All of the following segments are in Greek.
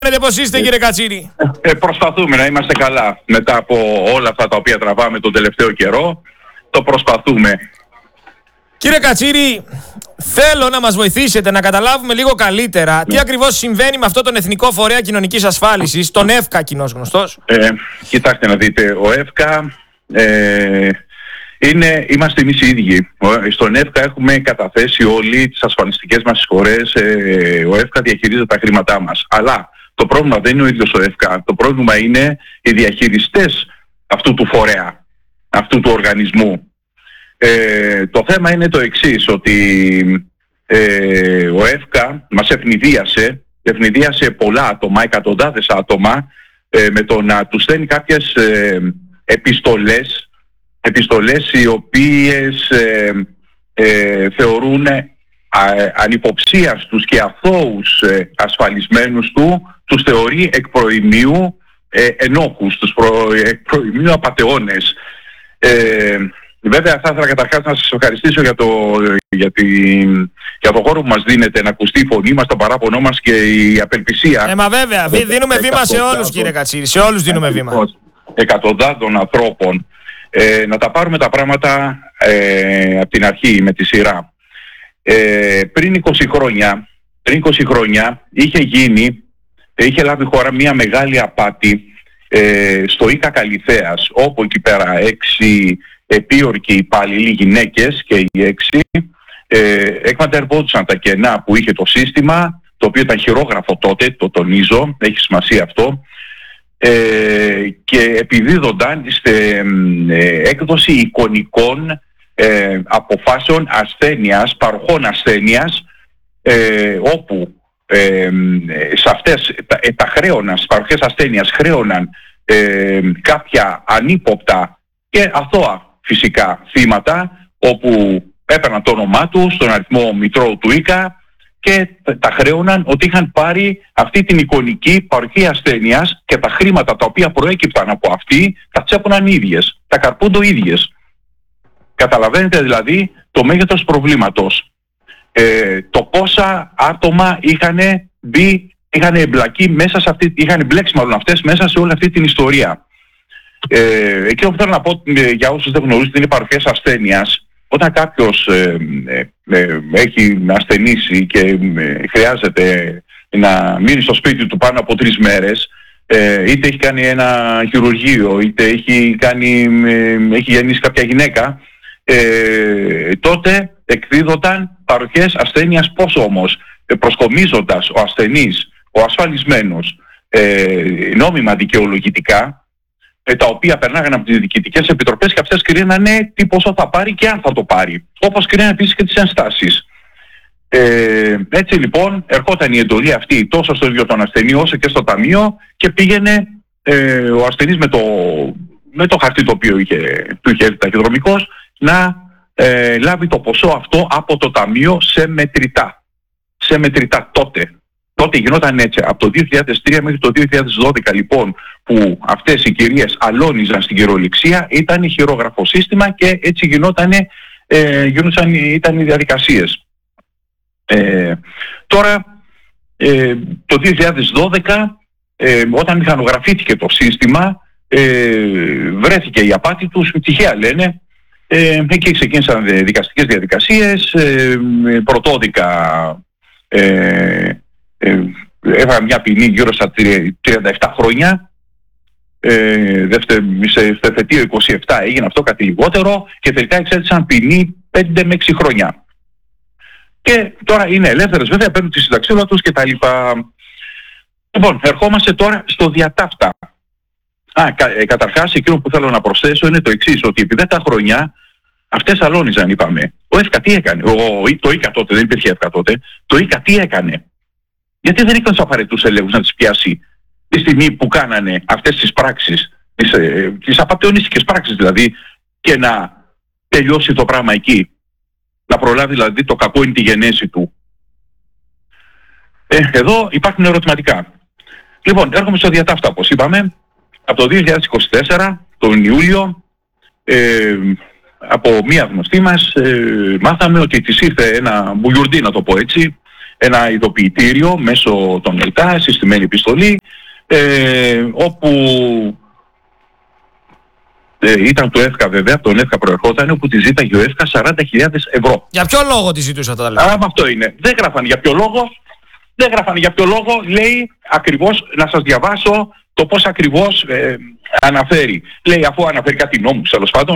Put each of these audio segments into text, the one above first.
Πώς είστε κύριε Κατσίρη? Προσπαθούμε να είμαστε καλά μετά από όλα αυτά τα οποία τραβάμε τον τελευταίο καιρό. Το προσπαθούμε. Κύριε Κατσίρη, θέλω να μας βοηθήσετε να καταλάβουμε λίγο καλύτερα τι ακριβώς συμβαίνει με αυτό τον Εθνικό Φορέα Κοινωνικής Ασφάλισης, τον ΕΦΚΑ κοινώς γνωστός. Κοιτάξτε να δείτε, ο ΕΦΚΑ είμαστε εμείς οι ίδιοι. Στον ΕΦΚΑ έχουμε καταθέσει όλοι τις ασφαλιστικές μας εισφορές. Ο ΕΦΚΑ διαχειρίζεται τα χρήματά μας. Αλλά το πρόβλημα δεν είναι ο ίδιος ο ΕΦΚΑ. Το πρόβλημα είναι οι διαχειριστές αυτού του φορέα, αυτού του οργανισμού. Το θέμα είναι το εξής, ότι ο ΕΦΚΑ μας ευνηδίασε πολλά άτομα, εκατοντάδες άτομα, με το να τους στέλνει κάποιες επιστολές οι οποίες θεωρούν ανυποψίαστους και αθώους ασφαλισμένους τους θεωρεί εκ προημίου ενόχους, τους εκ προημίου απατεώνες. Βέβαια θα ήθελα καταρχάς να σας ευχαριστήσω για το χώρο που μας δίνετε να ακουστεί η φωνή μας, το παράπονό μας και η απελπισία. Μα βέβαια, δίνουμε βήμα σε όλους κύριε Κατσίρη, σε όλους δίνουμε βήμα. Εκατοντάδων ανθρώπων. Να τα πάρουμε τα πράγματα από την αρχή με τη σειρά. Πριν 20 χρόνια είχε λάβει χώρα μια μεγάλη απάτη στο ΙΚΑ Καλυθέας, όπου εκεί πέρα 6 επίορκοι υπάλληλοι γυναίκες και οι 6 εκμεταλλευόντουσαν τα κενά που είχε το σύστημα, το οποίο ήταν χειρόγραφο τότε, το τονίζω, έχει σημασία αυτό, και επιδίδονταν σε έκδοση εικονικών αποφάσεων ασθένειας, παροχών ασθένειας, όπου σε αυτές τα χρέωναν, στις παροχές ασθένειας χρέωναν κάποια ανύποπτα και αθώα φυσικά θύματα, όπου έπαιρναν το όνομά τους, τον αριθμό μητρώου του ΙΚΑ και τα χρέωναν ότι είχαν πάρει αυτή την εικονική παροχή ασθένειας και τα χρήματα τα οποία προέκυπταν από αυτή τα τσέπωναν οι ίδιες, τα καρπούντο ίδιες. Καταλαβαίνετε δηλαδή το μέγεθος του προβλήματος. Το πόσα άτομα είχαν εμπλακεί μέσα σε αυτή, είχαν εμπλέξει μάλλον αυτές μέσα σε όλη αυτή την ιστορία. Εκείνο που θέλω να πω για όσους δεν γνωρίζουν είναι οι παροχές ασθένειας. Όταν κάποιος έχει ασθενήσει και χρειάζεται να μείνει στο σπίτι του πάνω από 3 μέρες, είτε έχει κάνει ένα χειρουργείο, είτε έχει γεννήσει κάποια γυναίκα, τότε εκδίδονταν παροχές ασθένειας. Πώς όμως? Προσκομίζοντας ο ασθενής, ο ασφαλισμένος, νόμιμα δικαιολογητικά, τα οποία περνάγανε από τις διοικητικές επιτροπές και αυτές κρίνανε τι πόσο θα πάρει και αν θα το πάρει. Όπως κρίνανε επίσης και τις ενστάσεις. Έτσι λοιπόν ερχόταν η εντολή αυτή τόσο στο ίδιο τον ασθενή όσο και στο ταμείο και πήγαινε ο ασθενής με το χαρτί το οποίο του είχε έρθει ταχυδρομικός να λάβει το ποσό αυτό από το ταμείο σε μετρητά. Σε μετρητά τότε γινόταν έτσι. Από το 2003 μέχρι το 2012 λοιπόν που αυτές οι κυρίες αλώνιζαν στην κυριολεξία, ήταν χειρόγραφο σύστημα και έτσι ήταν οι διαδικασίες. Τώρα το 2012 όταν μηχανογραφήθηκε το σύστημα βρέθηκε η απάτη τους, τυχαία λένε, εκεί ξεκίνησαν δικαστικές διαδικασίες, πρωτόδικα έβαλα μια ποινή γύρω στα 37 χρόνια, σε εφετείο 27 έγινε αυτό, κάτι λιγότερο, και τελικά εξέτησαν ποινή 5 με 6 χρόνια. Και τώρα είναι ελεύθερες βέβαια, παίρνουν τη συνταξίδα τους κτλ. Λοιπόν, ερχόμαστε τώρα στο διατάφτα. Καταρχάς, εκείνο που θέλω να προσθέσω είναι το εξής, ότι επί 10 χρόνια αυτές αλώνιζαν, είπαμε. Ο ΕΦΚΑ τι έκανε? Το ΙΚΑ τότε, δεν υπήρχε ΕΦΚΑ τότε. Το ΙΚΑ τι έκανε? Γιατί δεν έκανε τους απαραίτητους ελέγχους να τις πιάσει τη στιγμή που κάνανε αυτές τις πράξεις, τις απατεωνίστικες πράξεις δηλαδή, και να τελειώσει το πράγμα εκεί? Να προλάβει δηλαδή το κακό είναι τη γενέση του. Εδώ υπάρχουν ερωτηματικά. Λοιπόν, έρχομαι στο διατάφτα, όπως είπαμε. Από το 2024, τον Ιούλιο, από μία γνωστή μας, μάθαμε ότι της ήρθε ένα μπουγιουρντί, να το πω έτσι, ένα ειδοποιητήριο μέσω των ΕΛΤΑ, συστημένη επιστολή, όπου ήταν του ΕΦΚΑ βέβαια, από τον ΕΦΚΑ προερχόταν, όπου τη ζήταγε ο ΕΦΚΑ 40.000 ευρώ. Για ποιο λόγο τη ζητούσε αυτά τα λεφτά? Αυτό είναι. Δεν γράφανε για ποιο λόγο. Λέει ακριβώς, να σας διαβάσω το πώς ακριβώς αναφέρει. Λέει, αφού αναφέρει κάτι νόμους, τέλος πάντων,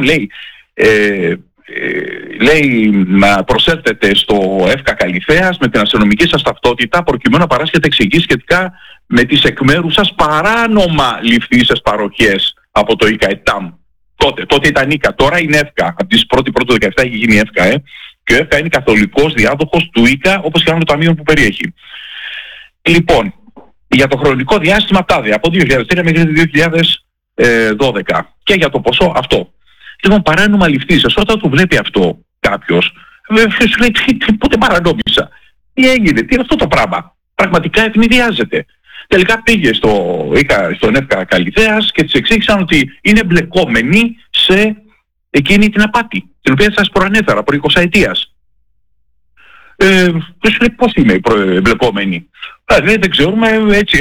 λέει να προσέλθετε στο ΕΦΚΑ Καλυθέας με την αστυνομική σας ταυτότητα προκειμένου να παράσχετε εξηγήσεις σχετικά με τις εκ μέρους σας παράνομα ληφθήσεις παροχές από το ΙΚΑ-ΕΤΑΜ. Τότε ήταν ΙΚΑ, τώρα είναι ΕΦΚΑ. Από τις 1η-1η-17 έχει γίνει ΕΦΚΑ. Και ο ΕΦΚΑ είναι καθολικός διάδοχος του ΙΚΑ, όπως και το ταμείο που περιέχει. Λοιπόν, για το χρονικό διάστημα τάδε, από 2003 μέχρι 2012. Και για το ποσό αυτό. Λοιπόν, παράνομα ληφθήσεις. Όταν το βλέπει αυτό κάποιος, σου λέει, πότε παρανόμησα? Τι έγινε, τι είναι αυτό το πράγμα? Πραγματικά ευνηδιάζεται. Τελικά πήγε στον ΕΦΚΑ Καλυθέας και της εξήγησαν ότι είναι εμπλεκόμενοι σε εκείνη την απάτη, την οποία σας προανέφερα πριν 20 ετίας. Και σου λέει, πώς είμαι εμπλεκόμενοι? Δεν ξέρουμε, έτσι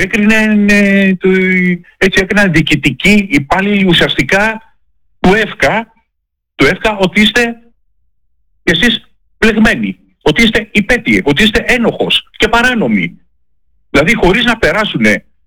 έκριναν διοικητικοί υπάλληλοι ουσιαστικά του ΕΦΚΑ ότι είστε κι εσείς πλεγμένοι, ότι είστε υπέτειοι, ότι είστε ένοχος και παράνομοι. Δηλαδή χωρίς να περάσουν,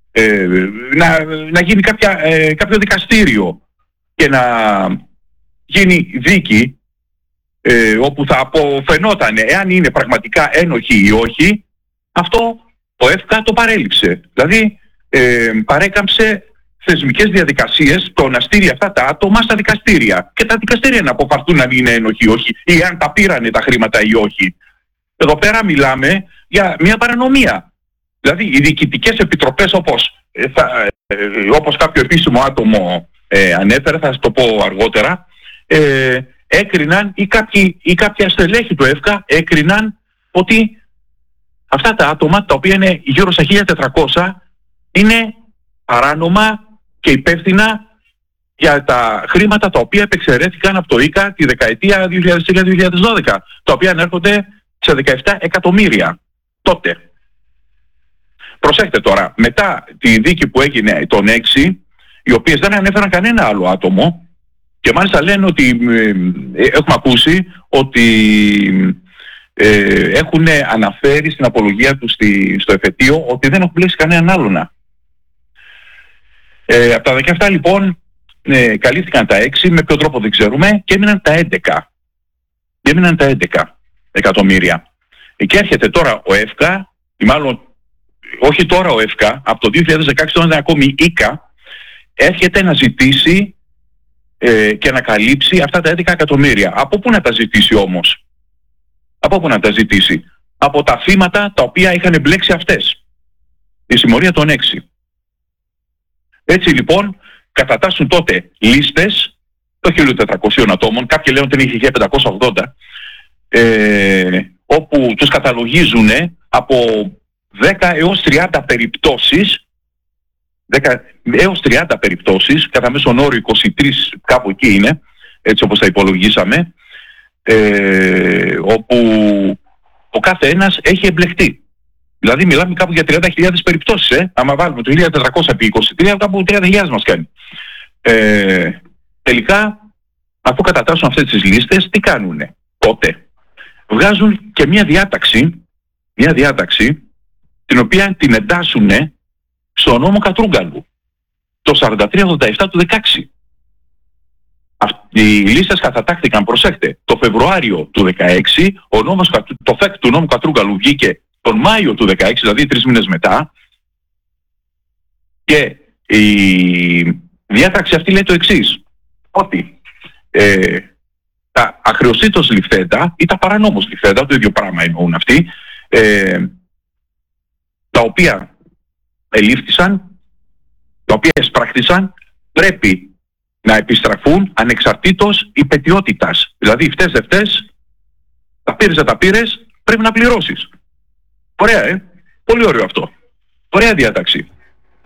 να γίνει κάποιο δικαστήριο και να γίνει δίκη όπου θα αποφαινόταν εάν είναι πραγματικά ένοχοι ή όχι, αυτό ο ΕΦΚΑ το παρέλειψε. Δηλαδή παρέκαμψε θεσμικές διαδικασίες το να στείλει αυτά τα άτομα στα δικαστήρια. Και τα δικαστήρια να αποφαρθούν αν είναι ένοχοι ή όχι, ή αν τα πήρανε τα χρήματα ή όχι. Εδώ πέρα μιλάμε για μια παρανομία. Δηλαδή οι διοικητικές επιτροπές, όπως κάποιο επίσημο άτομο ανέφερε, θα σας το πω αργότερα, έκριναν ή κάποια στελέχη του ΕΦΚΑ έκριναν ότι αυτά τα άτομα, τα οποία είναι γύρω στα 1.400, είναι παράνομα και υπεύθυνα για τα χρήματα τα οποία επεξαιρέθηκαν από το ΙΚΑ τη δεκαετία 2010-2012, τα οποία ανέρχονται σε 17 εκατομμύρια τότε. Προσέχτε τώρα, μετά τη δίκη που έγινε τον 6, οι οποίες δεν ανέφεραν κανένα άλλο άτομο, και μάλιστα λένε ότι έχουμε ακούσει ότι έχουν αναφέρει στην απολογία τους στο εφετείο ότι δεν έχουν πλήσει κανέναν άλλον. Από τα 17 λοιπόν καλύφθηκαν τα 6, με ποιο τρόπο δεν ξέρουμε, και έμειναν τα 11. Εκατομμύρια. Και έρχεται τώρα ο ΕΦΚΑ, ή μάλλον όχι τώρα ο ΕΦΚΑ, από το 2016 όταν ήταν ακόμη ΙΚΑ, έρχεται να ζητήσει και να καλύψει αυτά τα 11 εκατομμύρια. Από πού να τα ζητήσει όμως? Από τα θύματα τα οποία είχαν εμπλέξει αυτές. Η συμμορία των 6. Έτσι λοιπόν κατατάσσουν τότε λίστες των 1.400 ατόμων, κάποιοι λένε ότι είναι 1.580, όπου τους καταλογίζουν από 10 έως 30 περιπτώσεις, κατά μέσον όρο 23, κάπου εκεί είναι, έτσι όπως τα υπολογίσαμε, όπου ο κάθε ένας έχει εμπλεχτεί. Δηλαδή μιλάμε κάπου για 30.000 περιπτώσεις, άμα βάλουμε το 1.400 επί 23, κάπου 30.000 μας κάνει. Τελικά, αφού κατατάσσουν αυτές τις λίστες, τι κάνουνε τότε? Βγάζουν και μια διάταξη, την οποία την εντάσσουνε στο νόμο Κατρούγκαλου, το 4387 του 16. Οι λίστες κατατάχθηκαν, προσέχτε, το Φεβρουάριο του 16, το ΦΕΚ του νόμου Κατρούγκαλου βγήκε τον Μάιο του 16, δηλαδή 3 μήνες μετά, και η διάταξη αυτή λέει το εξής, ότι τα αχρεωσίτως ληφθέντα ή τα παρανόμως ληφθέντα, το ίδιο πράγμα εννοούν αυτοί, τα οποία ελήφθησαν, τα οποία εσπράχθησαν, πρέπει να επιστραφούν ανεξαρτήτως υπαιτιότητας. Δηλαδή φταίς δεν φταίς, τα πήρες δεν τα πήρες, πρέπει να πληρώσεις. Ωραία, πολύ ωραίο αυτό. Ωραία διάταξη.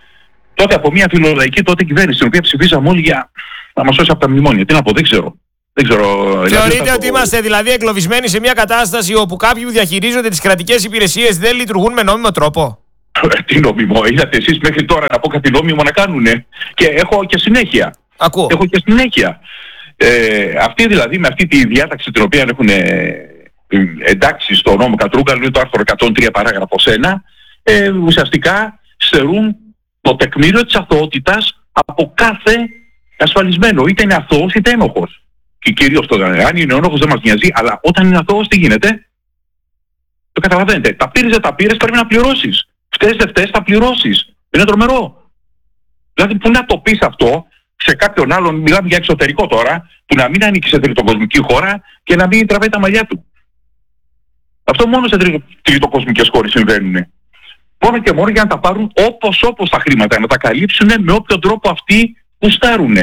Τότε από μια φιλολογική τότε κυβέρνηση, την οποία ψηφίσαμε όλοι για να μας σώσει από τα μνημόνια. Τι να πω, δεν ξέρω. Δεν ξέρω. Θεωρείτε ότι είμαστε δηλαδή εγκλωβισμένοι σε μια κατάσταση όπου κάποιοι που διαχειρίζονται τις κρατικές υπηρεσίες δεν λειτουργούν με νόμιμο τρόπο? Τι νόμιμο? Είδατε εσείς μέχρι τώρα να πω κάτι νόμιμο να κάνουνε? Και έχω και συνέχεια. Ακούω. Έχω και συνέχεια. Αυτοί δηλαδή με αυτή τη διάταξη την οποία έχουν εντάξει στο νόμο Κατρούγκαλου, είναι το άρθρο 103 παράγραφος 1, ουσιαστικά στερούν το τεκμήριο της αθωότητας από κάθε ασφαλισμένο, είτε είναι αθώος είτε ένοχος. Και κυρίως αν είναι ένοχος δεν μας νοιάζει, αλλά όταν είναι αθώος τι γίνεται? Το καταλαβαίνετε. Τα πήρες δεν τα πήρες, πρέπει να πληρώσεις. Φταίς δεν φταίς, θα πληρώσεις. Είναι τρομερό. Δηλαδή που να το πεις αυτό σε κάποιον άλλον, μιλάμε για εξωτερικό τώρα, που να μην ανήκει σε τριτοκοσμική χώρα και να μην τραβάει τα μαλλιά του. Αυτό μόνο σε τριτοκοσμικές χώρες συμβαίνουν. Μόνο και μόνο για να τα πάρουν όπως τα χρήματα, να τα καλύψουν με όποιο τρόπο αυτοί γουστάρουν.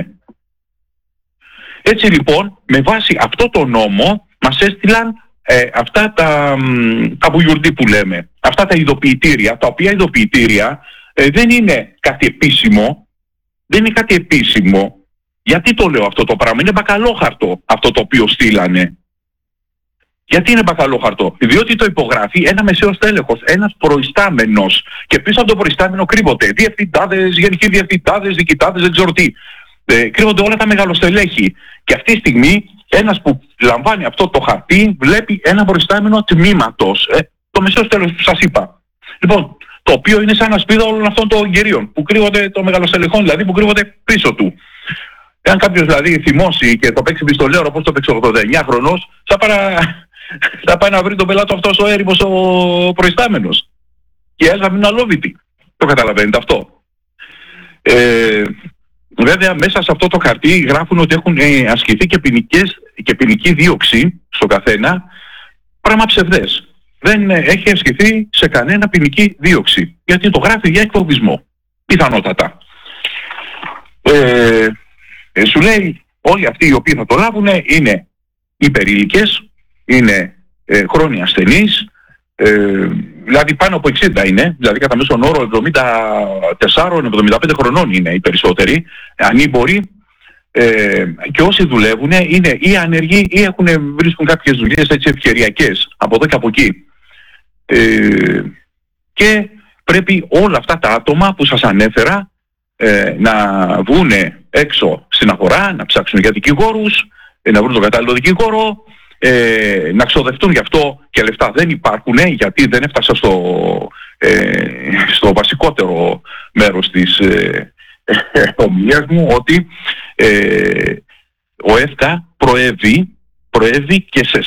Έτσι λοιπόν, με βάση αυτό το νόμο, μας έστειλαν αυτά τα μπουγιουρντί που λέμε, αυτά τα ειδοποιητήρια, τα οποία ειδοποιητήρια δεν είναι κάτι επίσημο. Δεν είναι κάτι επίσημο. Γιατί το λέω αυτό το πράγμα? Είναι μπακαλόχαρτο αυτό το οποίο στείλανε. Γιατί είναι μπακαλόχαρτο? Διότι το υπογράφει ένα μεσαίος τέλεχος, ένας προϊστάμενος. Και πίσω από το προϊστάμενο κρύβονται διευθυντάδες, γενικοί διευθυντάδες, διοικητάδες, δεν ξέρω τι. Κρύβονται όλα τα μεγαλοστελέχη. Και αυτή τη στιγμή ένας που λαμβάνει αυτό το χαρτί βλέπει ένα προϊστάμενο τμήματος. Το μεσαίος τέλεχος που σας είπα. Λοιπόν, το οποίο είναι σαν ασπίδα όλων αυτών των κυρίων που κρύβονται, των μεγαλοστελεχών δηλαδή, που κρύβονται πίσω του. Εάν κάποιος δηλαδή θυμώσει και το παίξει πιστολέρο όπως το παίξει 89χρονος, θα πάει να βρει τον πελάτο αυτός ο έρημος ο προϊστάμενος. Και έλα μην αλόβητη. Το καταλαβαίνετε αυτό? Βέβαια μέσα σε αυτό το χαρτί γράφουν ότι έχουν ασκηθεί και ποινική δίωξη στο καθένα. Πράγμα ψευδές. Δεν έχει ασκηθεί σε κανένα ποινική δίωξη. Γιατί το γράφει για εκφοβισμό. Πιθανότατα. Σου λέει όλοι αυτοί οι οποίοι θα το λάβουν είναι υπερήλικες, είναι χρόνια ασθενείς, δηλαδή πάνω από 60 είναι, δηλαδή κατά μέσον όρο 74-75 χρονών είναι οι περισσότεροι, ανήμποροι, και όσοι δουλεύουν είναι ή ανεργοί ή βρίσκουν κάποιες δουλειές έτσι ευκαιριακές από εδώ και από εκεί. Και πρέπει όλα αυτά τα άτομα που σας ανέφερα να βγουν έξω στην αγορά, να ψάξουν για δικηγόρους, να βρουν τον κατάλληλο δικηγόρο, να ξοδευτούν γι' αυτό, και λεφτά δεν υπάρχουν, γιατί δεν έφτασα στο βασικότερο μέρος της ομιλίας μου, ότι ο ΕΦΚΑ προέβη και σε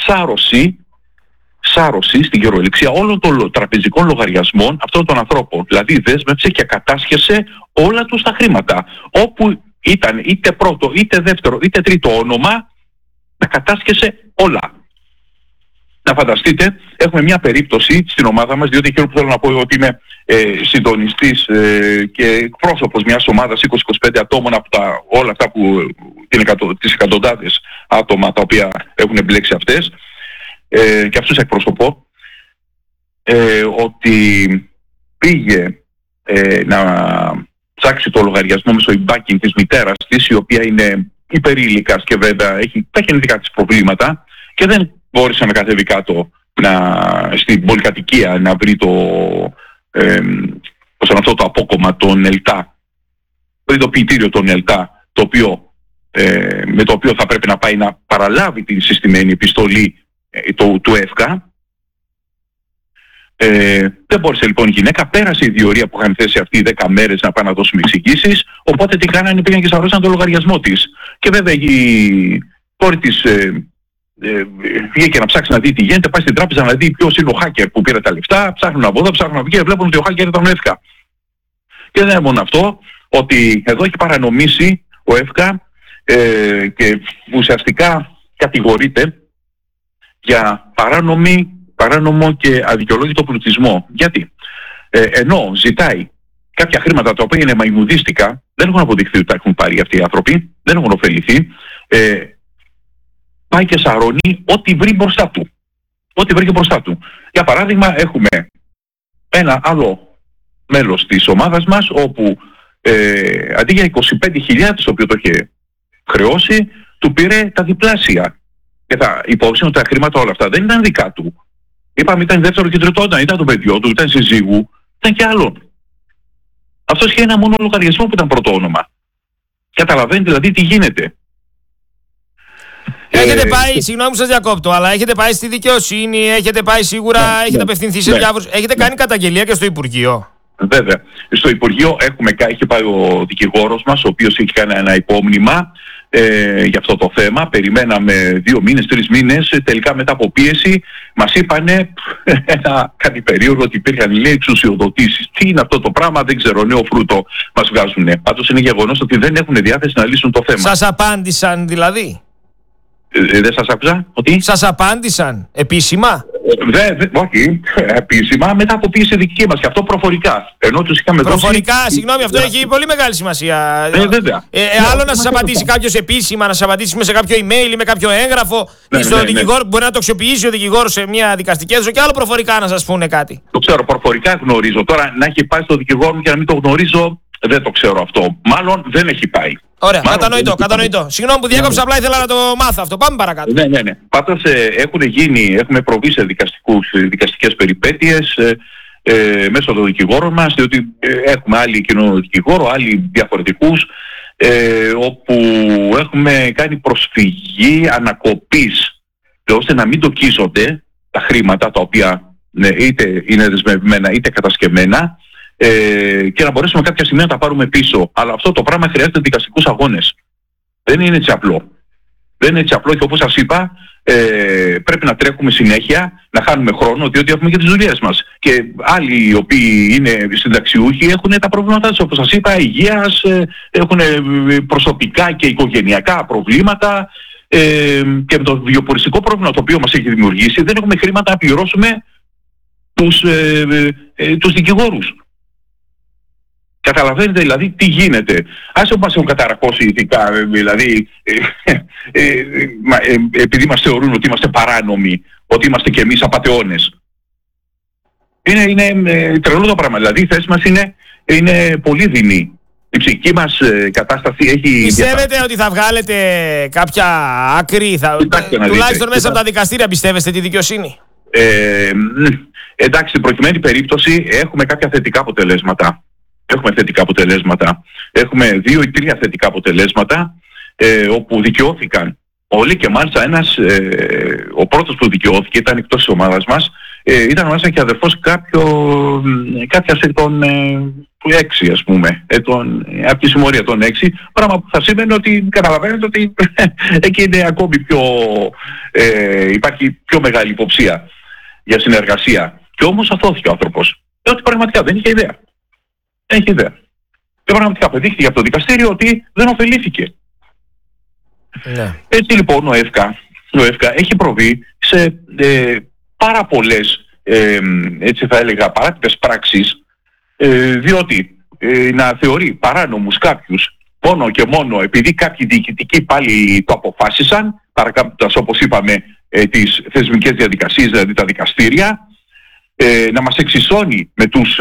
σάρωση στην κυριολεξία όλων των τραπεζικών λογαριασμών αυτών των ανθρώπων. Δηλαδή δέσμευσε και κατάσχεσε όλα τους τα χρήματα. Όπου ήταν είτε πρώτο, είτε δεύτερο, είτε τρίτο όνομα, τα κατάσχεσε όλα. Να φανταστείτε, έχουμε μια περίπτωση στην ομάδα μας, διότι εκείνο που θέλω να πω ότι είμαι συντονιστής και εκπρόσωπος μιας ομάδας 20-25 ατόμων από όλα αυτά που τις εκατοντάδες άτομα τα οποία έχουν εμπλέξει αυτές, και αυτούς εκπροσωπώ, ότι πήγε να ψάξει το λογαριασμό μέσω e-banking της μητέρας της, η οποία είναι υπερήλικας και βέβαια έχει γεννητικά της προβλήματα, και δεν μπόρεσε να κατέβει κάτω στην πολυκατοικία να βρει αυτό το απόκομμα των ΕΛΤΑ, το ειδοποιητήριο των ΕΛΤΑ, με το οποίο θα πρέπει να πάει να παραλάβει την συστημένη επιστολή του ΕΦΚΑ. Δεν μπόρεσε λοιπόν η γυναίκα, πέρασε η διορία που είχαν θέσει αυτοί 10 μέρες να πάνε να δώσουμε εξηγήσεις, οπότε τι κάνανε, πήγαν και σαρώσαν το λογαριασμό της. Και βέβαια η κόρη της πήγε και να ψάξει να δει τι γίνεται, πάει στην τράπεζα να δει ποιος είναι ο hacker που πήρε τα λεφτά, ψάχνουν από εδώ, ψάχνουν από εκεί και βλέπουν ότι ο hacker ήταν ο ΕΦΚΑ. Και δεν είναι μόνο αυτό, ότι εδώ έχει παρανομήσει ο ΕΦΚΑ και ουσιαστικά κατηγορείται για παράνομο και αδικαιολόγητο πλουτισμό. Γιατί? Ενώ ζητάει κάποια χρήματα τα οποία είναι μαϊμουδίστικα, δεν έχουν αποδειχθεί ότι τα έχουν πάρει αυτοί οι άνθρωποι, δεν έχουν ωφεληθεί, πάει και σαρώνει ό,τι βρει μπροστά του. Ό,τι βρήκε μπροστά του. Για παράδειγμα, έχουμε ένα άλλο μέλος της ομάδας μας, όπου αντί για 25.000 το οποίο το είχε χρεώσει, του πήρε τα διπλάσια. Και θα υπόψη ότι τα χρήματα όλα αυτά δεν ήταν δικά του. Είπαμε ήταν δεύτερο και τρίτο, ήταν το παιδιό του, ήταν συζύγου, ήταν και άλλον. Αυτός είχε ένα μόνο λογαριασμό που ήταν πρώτο όνομα. Καταλαβαίνετε δηλαδή τι γίνεται. Έχετε πάει, συγγνώμη που σας διακόπτω, αλλά έχετε πάει στη δικαιοσύνη, έχετε πάει σίγουρα, έχετε απευθυνθεί σε διάφορους. Έχετε κάνει καταγγελία και στο Υπουργείο? Βέβαια. Στο Υπουργείο έχει πάει ο δικηγόρος μας, ο οποίος έχει κάνει ένα υπόμνημα για αυτό το θέμα. Περιμέναμε 2 μήνες, 3 μήνες. Τελικά μετά από πίεση μας είπανε κάτι περίεργο ότι υπήρχαν, λέει, εξουσιοδοτήσεις. Τι είναι αυτό το πράγμα, δεν ξέρω, νέο φρούτο μας βγάζουνε. Πάντως είναι γεγονός ότι δεν έχουν διάθεση να λύσουν το θέμα. Σας απάντησαν δηλαδή? Δεν σας άκουσα ότι? Σας απάντησαν επίσημα? Όχι, επίσημα μετά από πίεση δική μας και αυτό προφορικά. Ενώ τους είχαμε προφορικά, δώσει... συγγνώμη, αυτό έχει πολύ μεγάλη σημασία. Βέβαια. Άλλο να σας απαντήσει κάποιος επίσημα, να σας απαντήσει με σε κάποιο email ή με κάποιο έγγραφο ή στον δικηγόρο, μπορεί να το αξιοποιήσει ο δικηγόρος σε μια δικαστική αίθουσα, και άλλο προφορικά να σας πούνε κάτι. Το ξέρω, προφορικά γνωρίζω. Τώρα να έχει πάει στο δικηγόρο μου και να μην το γνωρίζω, δεν το ξέρω αυτό. Μάλλον δεν έχει πάει. Ωραία, κατανοητό. Συγγνώμη που διέκοψα, απλά ήθελα να το μάθω αυτό. Πάμε παρακάτω. Ναι. Πάντως έχουμε προβεί σε δικαστικές περιπέτειες μέσω των δικηγόρων μας, διότι έχουμε άλλοι κοινό δικηγόρο, άλλοι διαφορετικούς, όπου έχουμε κάνει προσφυγή ανακοπής, ώστε να μην τοκίζονται τα χρήματα τα οποία είτε είναι δεσμευμένα είτε κατασκευμένα, και να μπορέσουμε κάποια στιγμή να τα πάρουμε πίσω. Αλλά αυτό το πράγμα χρειάζεται δικαστικούς αγώνες. Δεν είναι έτσι απλό. Δεν είναι έτσι απλό και όπως σας είπα, πρέπει να τρέχουμε συνέχεια, να χάνουμε χρόνο, διότι έχουμε και τις δουλειές μας. Και άλλοι οι οποίοι είναι συνταξιούχοι έχουν τα προβλήματά τους, όπως σας είπα, υγείας, έχουν προσωπικά και οικογενειακά προβλήματα, και με το βιοποριστικό πρόβλημα το οποίο μας έχει δημιουργήσει δεν έχουμε χρήματα να πληρώσουμε τους δικηγόρους. Καταλαβαίνετε δηλαδή τι γίνεται. Άσε που μας έχουν καταρακώσει ηθικά, δηλαδή επειδή μας θεωρούν ότι είμαστε παράνομοι, ότι είμαστε κι εμείς απατεώνες. Είναι τρελό το πράγμα. Δηλαδή η θέση μας είναι πολύ δεινή. Η ψυχική μας κατάσταση έχει... Πιστεύετε ότι θα βγάλετε κάποια άκρη, τουλάχιστον μέσα από τα δικαστήρια, πιστεύεστε τη δικαιοσύνη? Εντάξει, στην προκειμένη περίπτωση έχουμε κάποια θετικά αποτελέσματα. Έχουμε 2 ή 3 θετικά αποτελέσματα, όπου δικαιώθηκαν όλοι, και μάλιστα ο πρώτος που δικαιώθηκε ήταν εκτός της ομάδας μας, ήταν μάλιστα και αδερφός κάποιας των 6, ας πούμε, από τη συμμορία των 6, πράγμα που θα σημαίνει ότι καταλαβαίνετε ότι εκεί είναι ακόμη υπάρχει πιο μεγάλη υποψία για συνεργασία. Και όμως αθώθηκε ο άνθρωπος, διότι πραγματικά δεν είχε ιδέα. Και πραγματικά απεδείχθηκε από το δικαστήριο ότι δεν ωφελήθηκε. Ναι. Έτσι λοιπόν ο ΕΦΚΑ έχει προβεί σε πάρα πολλές, έτσι θα έλεγα, παράτυπες πράξεις, διότι να θεωρεί παράνομους κάποιους μόνο και μόνο επειδή κάποιοι διοικητικοί πάλι το αποφάσισαν, παρακάμπτοντας, όπως είπαμε, τις θεσμικές διαδικασίες, δηλαδή τα δικαστήρια, να μας εξισώνει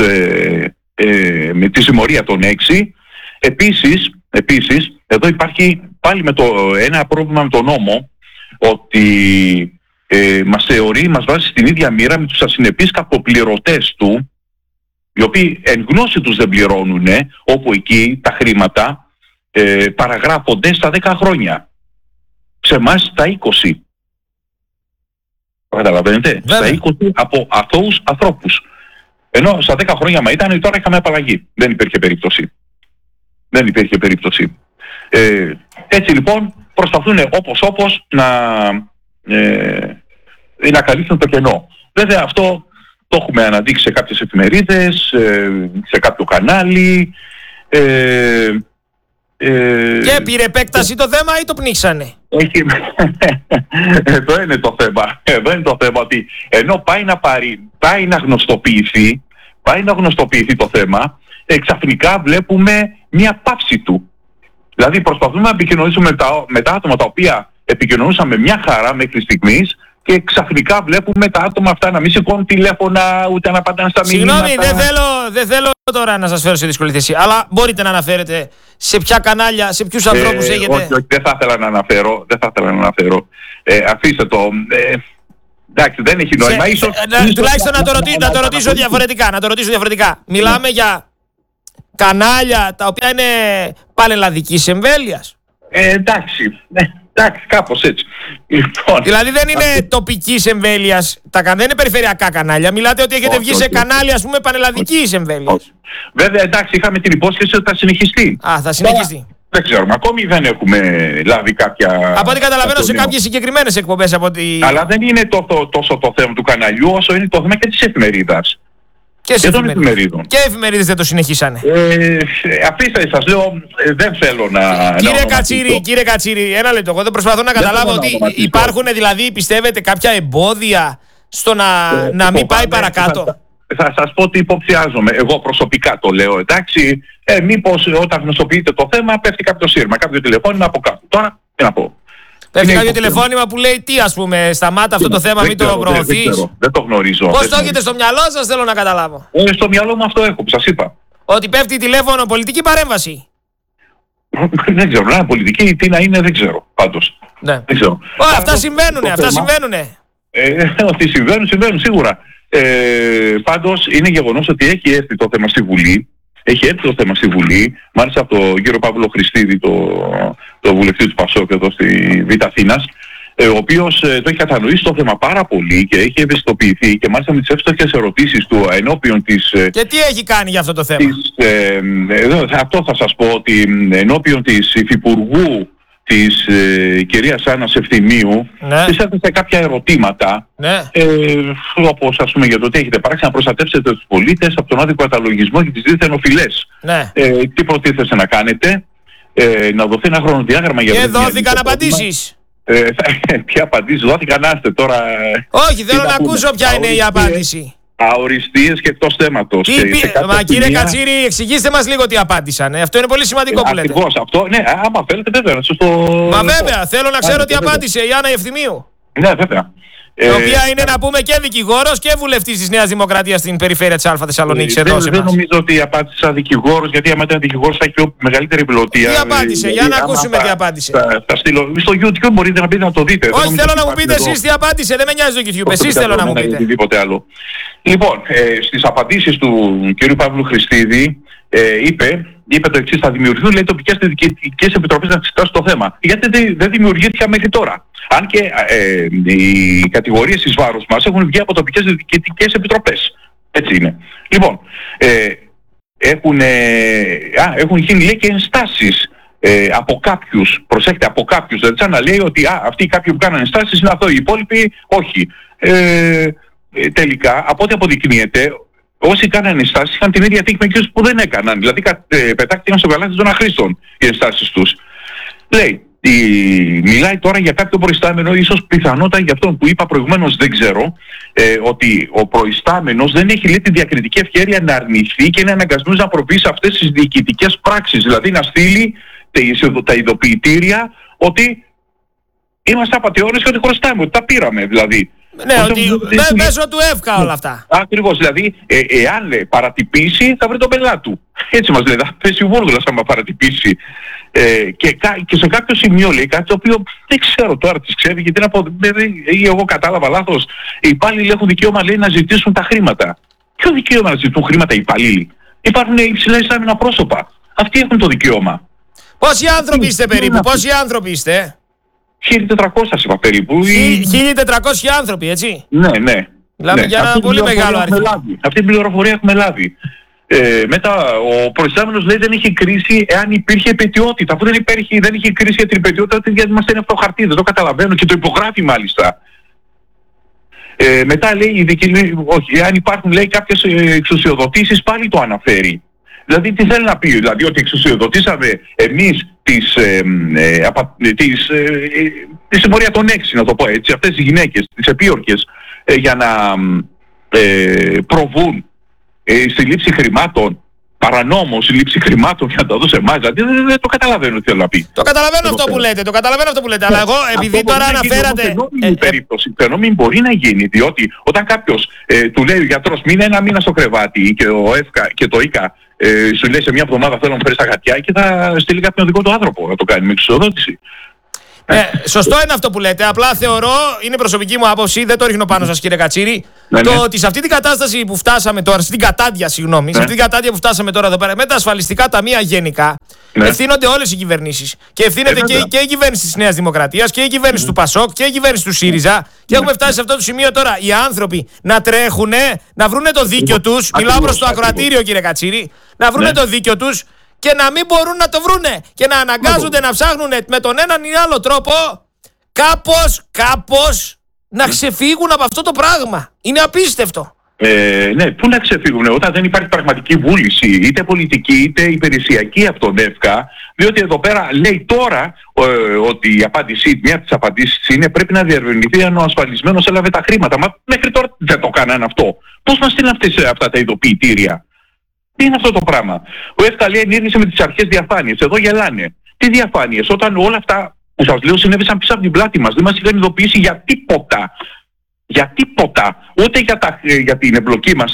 με τη συμμορία των 6. Επίσης, εδώ υπάρχει πάλι ένα πρόβλημα με τον νόμο, ότι μας βάζει στην ίδια μοίρα με τους ασυνεπείς κακοπληρωτές του, οι οποίοι εν γνώση τους δεν πληρώνουν, όπου εκεί τα χρήματα παραγράφονται στα 10 χρόνια. Σε εμάς στα 20. Καταλαβαίνετε, στα 20 από αθώους ανθρώπους. Ενώ στα 10 χρόνια μα ήταν, τώρα είχαμε απαλλαγή. Δεν υπήρχε περίπτωση. Έτσι λοιπόν προσπαθούν όπως να καλύψουν το κενό. Βέβαια αυτό το έχουμε αναδείξει σε κάποιες εφημερίδες, σε κάποιο κανάλι. Και πήρε επέκταση το θέμα ή το πνίξανε? Εδώ είναι το θέμα, ότι ενώ πάει να γνωστοποιηθεί το θέμα, ξαφνικά βλέπουμε μια πάυση του. Δηλαδή προσπαθούμε να επικοινωνήσουμε με τα άτομα τα οποία επικοινωνούσαμε μια χαρά μέχρι στιγμής, και ξαφνικά βλέπουμε τα άτομα αυτά να μην σηκώνουν τηλέφωνα ούτε να απαντάνε στα μηνύματα. Συγγνώμη, δεν θέλω τώρα να σας φέρω σε δύσκολη θέση, αλλά μπορείτε να αναφέρετε σε ποια κανάλια, σε ποιους ανθρώπους έχετε. Όχι, δεν θα ήθελα να αναφέρω. Αφήστε το. Εντάξει, δεν έχει νόημα. Τουλάχιστον να το ρωτήσω διαφορετικά. Μιλάμε για κανάλια τα οποία είναι πανελλαδικής εμβέλειας. Εντάξει, κάπως έτσι. Λοιπόν, δηλαδή δεν είναι τοπικής εμβέλειας, δεν είναι περιφερειακά κανάλια. Μιλάτε ότι έχετε βγει σε κανάλια, ας πούμε, πανελλαδικής εμβέλειας. Βέβαια, εντάξει, είχαμε την υπόσχεση ότι θα συνεχιστεί. Θα συνεχιστεί. Δεν ξέρουμε. Ακόμη δεν έχουμε λάβει κάποια. Από ό,τι καταλαβαίνω σε κάποιες συγκεκριμένες εκπομπές. Αλλά δεν είναι τόσο το θέμα του καναλιού, όσο είναι το θέμα και της εφημερίδας. Και των εφημερίδων. Και οι εφημερίδες δεν το συνεχίσανε. Αφήστε, σας λέω, δεν θέλω να. Κύριε Κατσίρη, ένα λεπτό. Εγώ δεν προσπαθώ να καταλάβω ότι υπάρχουν, δηλαδή, πιστεύετε, κάποια εμπόδια στο να μην πάει παρακάτω. Θα σας πω ότι υποψιάζομαι. Εγώ προσωπικά το λέω, εντάξει. Μήπως όταν γνωστοποιείτε το θέμα πέφτει κάποιο σύρμα, κάποιο τηλεφώνημα από κάπου. Τώρα, τι να πω. Πέφτει κάποιο τηλεφώνημα που λέει τι, ας πούμε, σταμάτα αυτό το θέμα, μην το προωθείς. Δεν το γνωρίζω. Πώς το έχετε στο μυαλό σας, θέλω να καταλάβω. Στο μυαλό μου αυτό έχω, που σας είπα. Ότι πέφτει τηλέφωνο, πολιτική παρέμβαση. Δεν ξέρω, πολιτική τι να είναι, δεν ξέρω πάντως. Ναι. Δεν ξέρω. Αυτά συμβαίνουνε. Ότι συμβαίνουν σίγουρα. Πάντως είναι γεγονός ότι έχει έρθει το θέμα στη Βουλή. Μάλιστα από τον κύριο Παύλο Χριστίδη, το βουλευτή του ΠΑΣΟΚ εδώ στη Β' Αθήνας, ο οποίος το έχει κατανοήσει το θέμα πάρα πολύ και έχει ευαισθητοποιηθεί και μάλιστα με τις εύστοχες ερωτήσεις του ενώπιον της. Και τι έχει κάνει για αυτό το θέμα? Αυτό θα σας πω, ότι ενώπιον της υφυπουργού της κυρίας Άννας Ευθυμίου, ναι, της έθεσε κάποια ερωτήματα, ναι, όπως ας πούμε για το τι έχετε πράξει να προστατεύσετε τους πολίτες από τον άδικο καταλογισμό και τις δίθεν οφειλές. Ναι. Τι προτίθεστε να κάνετε, να δοθεί ένα χρονοδιάγραμμα για και δόθηκαν απαντήσεις. Τι απαντήσεις δόθηκαν, άστε τώρα. Όχι, θέλω να ακούσω ποια είναι η απάντηση. Αοριστείες και εκτός θέματος. Μα κύριε Κατσίρη, εξηγήστε μας λίγο τι απάντησαν. Αυτό είναι πολύ σημαντικό που λέτε. Ακριβώς αυτό, ναι, άμα θέλετε βέβαια να σας το. Μα βέβαια, θέλω να ξέρω τι απάντησε η Άννα Ευθυμίου. Ναι, βέβαια. Η οποία είναι, να πούμε, και δικηγόρος και βουλευτής της Νέας Δημοκρατίας στην περιφέρεια της Α' Θεσσαλονίκης. Δεν νομίζω ότι απάντησα δικηγόρος, γιατί άμα ήταν δικηγόρος θα έχει μεγαλύτερη επιλογία. Τι απάντησε, για να ακούσουμε τι απάντησε. Θα στείλω. Στο YouTube μπορείτε να μπείτε να το δείτε. Όχι, θέλω να μου πείτε εσείς τι απάντησε, δεν με νοιάζει το YouTube. Εσείς θέλω να μου πείτε. Οτιδήποτε άλλο. Λοιπόν, στις απαντήσεις του κ. Παύλου Χριστίδη είπε το εξής: θα δημιουργηθούν, λέει, τοπικές διοικητικές επιτροπές να εξετάσουν το θέμα. Γιατί δεν δημιουργήθηκαν μέχρι τώρα. Αν και οι κατηγορίες εις βάρος μας έχουν βγει από τοπικές διοικητικές επιτροπές. Έτσι είναι. Λοιπόν, έχουν γίνει, λέει, και ενστάσεις από κάποιους. Προσέχετε, από κάποιους. Δηλαδή, σαν να λέει ότι αυτοί οι κάποιοι που κάνανε ενστάσεις είναι αυτό, οι υπόλοιποι όχι. Τελικά, από ό,τι αποδεικνύεται, όσοι κάνανε ενστάσεις είχαν την ίδια τύχη με εκείνους που δεν έκαναν. Δηλαδή πετάχτηκαν στο καλάθι των αχρήστων οι ενστάσεις τους. Λέει, μιλάει τώρα για κάποιο προϊστάμενο, ίσως πιθανότατα για αυτόν που είπα προηγουμένως, δεν ξέρω, ότι ο προϊστάμενος δεν έχει, λέει, τη διακριτική ευχέρεια να αρνηθεί και είναι αναγκασμένος να προβεί σε αυτές τις διοικητικές πράξεις. Δηλαδή να στείλει τα ειδοποιητήρια ότι είμαστε απατεώνες και ότι χρωστάμε, ότι τα πήραμε δηλαδή. Ναι, ότι μέσω του εύκα όλα αυτά. Ακριβώς, δηλαδή, εάν, λέει, παρατυπήσει, θα βρει τον πελάτη του. Έτσι μας λέει, θα πέσει ο Βούργουλας άμα παρατυπήσει. Και σε κάποιο σημείο, λέει, κάτι το οποίο δεν ξέρω τώρα τι ξέρει, γιατί να πω, ή εγώ κατάλαβα λάθος. Οι υπάλληλοι έχουν δικαίωμα, λέει, να ζητήσουν τα χρήματα. Ποιο δικαίωμα να ζητούν χρήματα οι υπαλλήλοι? Υπάρχουν υψηλά ειστάμενα πρόσωπα. Αυτοί έχουν το δικαίωμα. Πόσοι άνθρωποι είστε περίπου, πόσοι άνθρωποι είστε? 1.400 είπα περίπου. 1.400 άνθρωποι, έτσι. Ναι, ναι. Μιλάμε για ένα πολύ μεγάλο αριθμό. Αυτή την πληροφορία έχουμε λάβει. Μετά, ο προϊστάμενος, λέει, δεν είχε κρίση εάν υπήρχε επαιτειότητα. Αφού δεν είχε κρίση για την επαιτειότητα, γιατί μας είναι αυτό χαρτί, δεν το καταλαβαίνω και το υπογράφει μάλιστα. Μετά, λέει, όχι, αν υπάρχουν, λέει, κάποιες εξουσιοδοτήσεις, πάλι το αναφέρει. Δηλαδή, τι θέλει να πει, δηλαδή, ότι εξουσιοδοτήσαμε εμείς τη συμμορία των 6, να το πω έτσι, αυτές οι γυναίκες, τις επίορκες, για να προβούν στη λήψη χρημάτων παρανόμως λήψη χρημάτων για να τα δώσει εμάς. Δηλαδή δεν το καταλαβαίνω τι θέλω να πει. Το καταλαβαίνω αυτό που λέτε. Αλλά εγώ, επειδή τώρα αναφέρατε. Φαινόμενο μπορεί να γίνει, διότι όταν κάποιος του λέει ο γιατρός μείνε ένα μήνα στο κρεβάτι και ο ΕΦΚΑ και το ΙΚΑ σου λέει σε μια εβδομάδα θέλω να μου φέρεις τα γατιά και θα στείλει κάποιον δικό του άνθρωπο να το κάνει με εξουσιοδότηση. Σωστό είναι αυτό που λέτε. Απλά θεωρώ, είναι προσωπική μου άποψη, δεν το ρίχνω πάνω σας κύριε Κατσίρη, ότι σε αυτή την κατάσταση που φτάσαμε τώρα, στην κατάντια, σε αυτή την κατάντια που φτάσαμε τώρα εδώ πέρα, με τα ασφαλιστικά ταμεία γενικά, ευθύνονται όλες οι κυβερνήσεις. Και ευθύνεται και η κυβέρνηση της Νέας Δημοκρατίας και η κυβέρνηση του ΠΑΣΟΚ και η κυβέρνηση του ΣΥΡΙΖΑ. Και έχουμε φτάσει σε αυτό το σημείο τώρα οι άνθρωποι να τρέχουν, να βρούνε το δίκιο τους. Μιλάω προς το ακροατήριο κύριε Κατσίρη, να βρούνε το δίκιο τους. Και να μην μπορούν να το βρούνε και να αναγκάζονται να ψάχνουν με τον έναν ή άλλο τρόπο κάπως να ξεφύγουν από αυτό το πράγμα. Είναι απίστευτο. Ναι, πού να ξεφύγουν όταν δεν υπάρχει πραγματική βούληση, είτε πολιτική είτε υπηρεσιακή από τον ΕΦΚΑ, διότι εδώ πέρα λέει τώρα ότι η απάντηση, μια από τις απαντήσεις είναι πρέπει να διερευνηθεί αν ο ασφαλισμένος έλαβε τα χρήματα. Μα μέχρι τώρα δεν το κάνανε αυτό. Πώς μας στείλουν αυτά τα ειδοποιητήρια? Τι είναι αυτό το πράγμα? Ο ΕΦΚΑ λέει ενήργησε με τις αρχές διαφάνειες. Εδώ γελάνε. Τι διαφάνειες? Όταν όλα αυτά που σας λέω συνέβησαν πίσω από την πλάτη μας. Δεν μας είχαν ειδοποιήσει για τίποτα. Για τίποτα. Ούτε για την εμπλοκή μας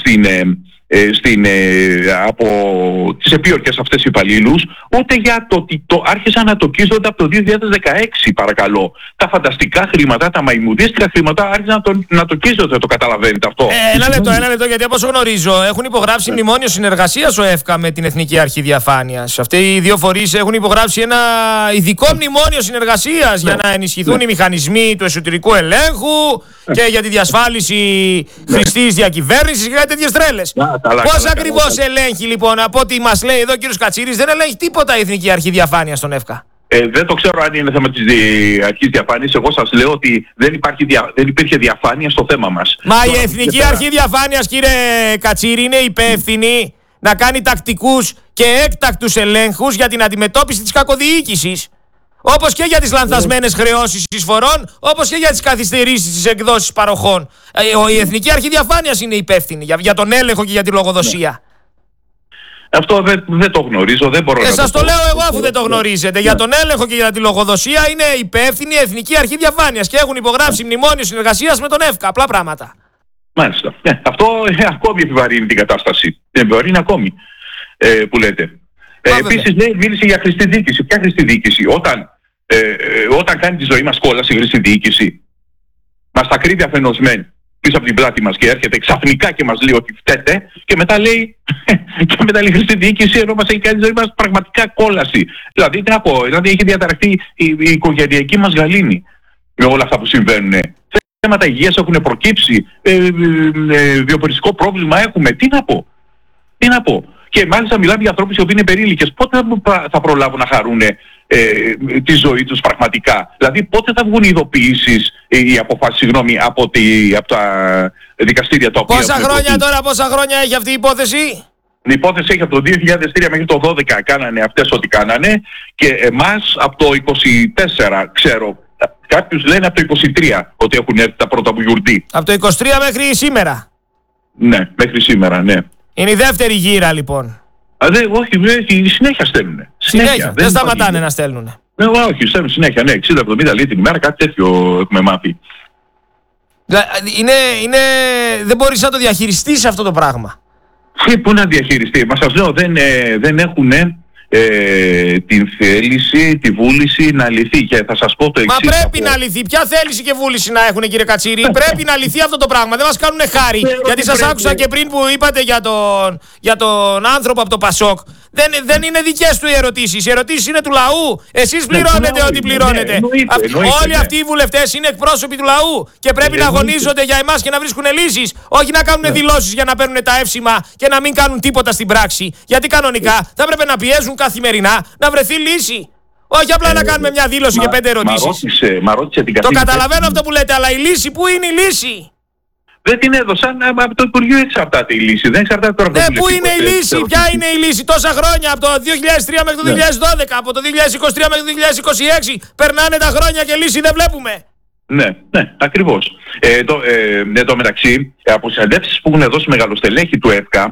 από τις επίορκες αυτές υπαλλήλους, ούτε για το ότι άρχισαν να τοκίζονται από το 2016 παρακαλώ. Τα φανταστικά χρήματα, τα μαϊμουδίστικα χρήματα άρχισαν να τοκίζονται, το καταλαβαίνετε αυτό? Ένα λεπτό, γιατί όπως γνωρίζω έχουν υπογράψει μνημόνιο συνεργασίας ο ΕΦΚΑ με την Εθνική Αρχή Διαφάνειας. Αυτοί οι δύο φορείς έχουν υπογράψει ένα ειδικό μνημόνιο συνεργασίας για να ενισχυθούν οι μηχανισμοί του εσωτερικού ελέγχου και για τη διασφάλιση χρηστής διακυβέρνησης και κάτι τέτοιες τρέλες. Πώς ακριβώς ελέγχει λοιπόν, από ό,τι μας λέει εδώ ο κύριος Κατσίρης, δεν ελέγχει τίποτα η Εθνική Αρχή Διαφάνειας στον ΕΦΚΑ? Δεν το ξέρω αν είναι θέμα της αρχής διαφάνειας. Εγώ σας λέω ότι δεν υπήρχε διαφάνεια στο θέμα μας. Μα η Εθνική Αρχή Διαφάνειας, κύριε Κατσίρη, είναι υπεύθυνη να κάνει τακτικούς και έκτακτους ελέγχους για την αντιμετώπιση της κακοδιοίκησης. Όπως και για τις λανθασμένες χρεώσεις εισφορών, όπως και για τις καθυστερήσεις της εκδόσης παροχών. Η Εθνική Αρχή Διαφάνειας είναι υπεύθυνη για τον έλεγχο και για τη λογοδοσία. Αυτό δεν το γνωρίζω, δεν μπορώ να σας το λέω εγώ αφού δεν το γνωρίζετε. Για τον έλεγχο και για τη λογοδοσία είναι υπεύθυνη η Εθνική Αρχή Διαφάνειας και έχουν υπογράψει μνημόνιο συνεργασίας με τον ΕΦΚΑ. Απλά πράγματα. Μάλιστα. Αυτό ακόμη επιβαρύνει την κατάσταση. Επιβαρύνει ακόμη που λέτε. Επίσης μίλησε για χρηστή διοίκηση. Ποια χρηστή διοίκηση? Όταν κάνει τη ζωή μας κόλαση η χρηστή διοίκηση, μας τα κρύβει αφενός πίσω από την πλάτη μας και έρχεται ξαφνικά και μας λέει ότι φταίτε και μετά λέει χρηστή διοίκηση ενώ μας έχει κάνει τη ζωή μας πραγματικά κόλαση. Δηλαδή τι να πω, έχει διαταραχθεί η οικογενειακή μας γαλήνη με όλα αυτά που συμβαίνουν. Θέματα υγείας έχουν προκύψει, βιοπολιτικό πρόβλημα έχουμε. Τι να πω. Και μάλιστα μιλάμε για ανθρώπους οι οποίοι είναι περίλικες. Πότε θα προλάβουν να χαρούν τη ζωή τους πραγματικά? Δηλαδή πότε θα βγουν οι ειδοποιήσεις, οι αποφάσεις, από τα δικαστήρια τα οποία... Πόσα χρόνια έχει αυτή η υπόθεση? Η υπόθεση έχει από το 2003 μέχρι το 2012 κάνανε αυτές ό,τι κάνανε και εμάς από το 24 ξέρω. Κάποιους λένε από το 23 ότι έχουν έρθει τα πρώτα γιορτή. Από το 23 μέχρι σήμερα? Ναι, μέχρι σήμερα, ναι. Είναι η δεύτερη γύρα λοιπόν. Όχι, συνέχεια στέλνουνε. Συνέχεια. Δεν σταματάνε να στέλνουνε. Όχι, στέλνουν συνέχεια, ναι. 60-70 λίτρη την ημέρα, κάτι τέτοιο έχουμε μάθει. Δεν μπορείς να το διαχειριστείς αυτό το πράγμα. Πού να διαχειριστεί? Μα σας λέω, δεν έχουν την θέληση, τη βούληση να λυθεί. Και θα σας πω το εξής. Μα πρέπει να λυθεί. Ποια θέληση και βούληση να έχουν, κύριε Κατσίρη? Πρέπει να λυθεί αυτό το πράγμα. Δεν μας κάνουν χάρη. Γιατί σας άκουσα και πριν που είπατε για τον άνθρωπο από το ΠΑΣΟΚ. Δεν είναι δικές του οι ερωτήσεις. Οι ερωτήσεις είναι του λαού. Εσείς πληρώνετε ό,τι πληρώνετε. Όλοι αυτοί οι βουλευτές είναι εκπρόσωποι του λαού και πρέπει να αγωνίζονται για εμάς και να βρίσκουν λύσεις. Όχι να κάνουν δηλώσεις για να παίρνουν τα εύσημα και να μην κάνουν τίποτα στην πράξη. Γιατί κανονικά θα έπρεπε να πιέζουν καθημερινά να βρεθεί λύση. Όχι απλά να κάνουμε μια δήλωση και 5 ερωτήσεις. Το καταλαβαίνω αυτό που λέτε, αλλά η λύση, πού είναι η λύση? Δεν την έδωσαν, από το Υπουργείο εξαρτάται η λύση. Δεν εξαρτάται τώρα από το πού είναι η λύση? Ποια είναι η λύση? Τόσα χρόνια, από το 2003 μέχρι το 2012, από το 2023 μέχρι το 2026, περνάνε τα χρόνια και λύση δεν βλέπουμε. Ναι, ακριβώς. Εν τω μεταξύ, από συνεντεύξεις που έχουν δώσει μεγαλοστελέχη του ΕΦΚΑ,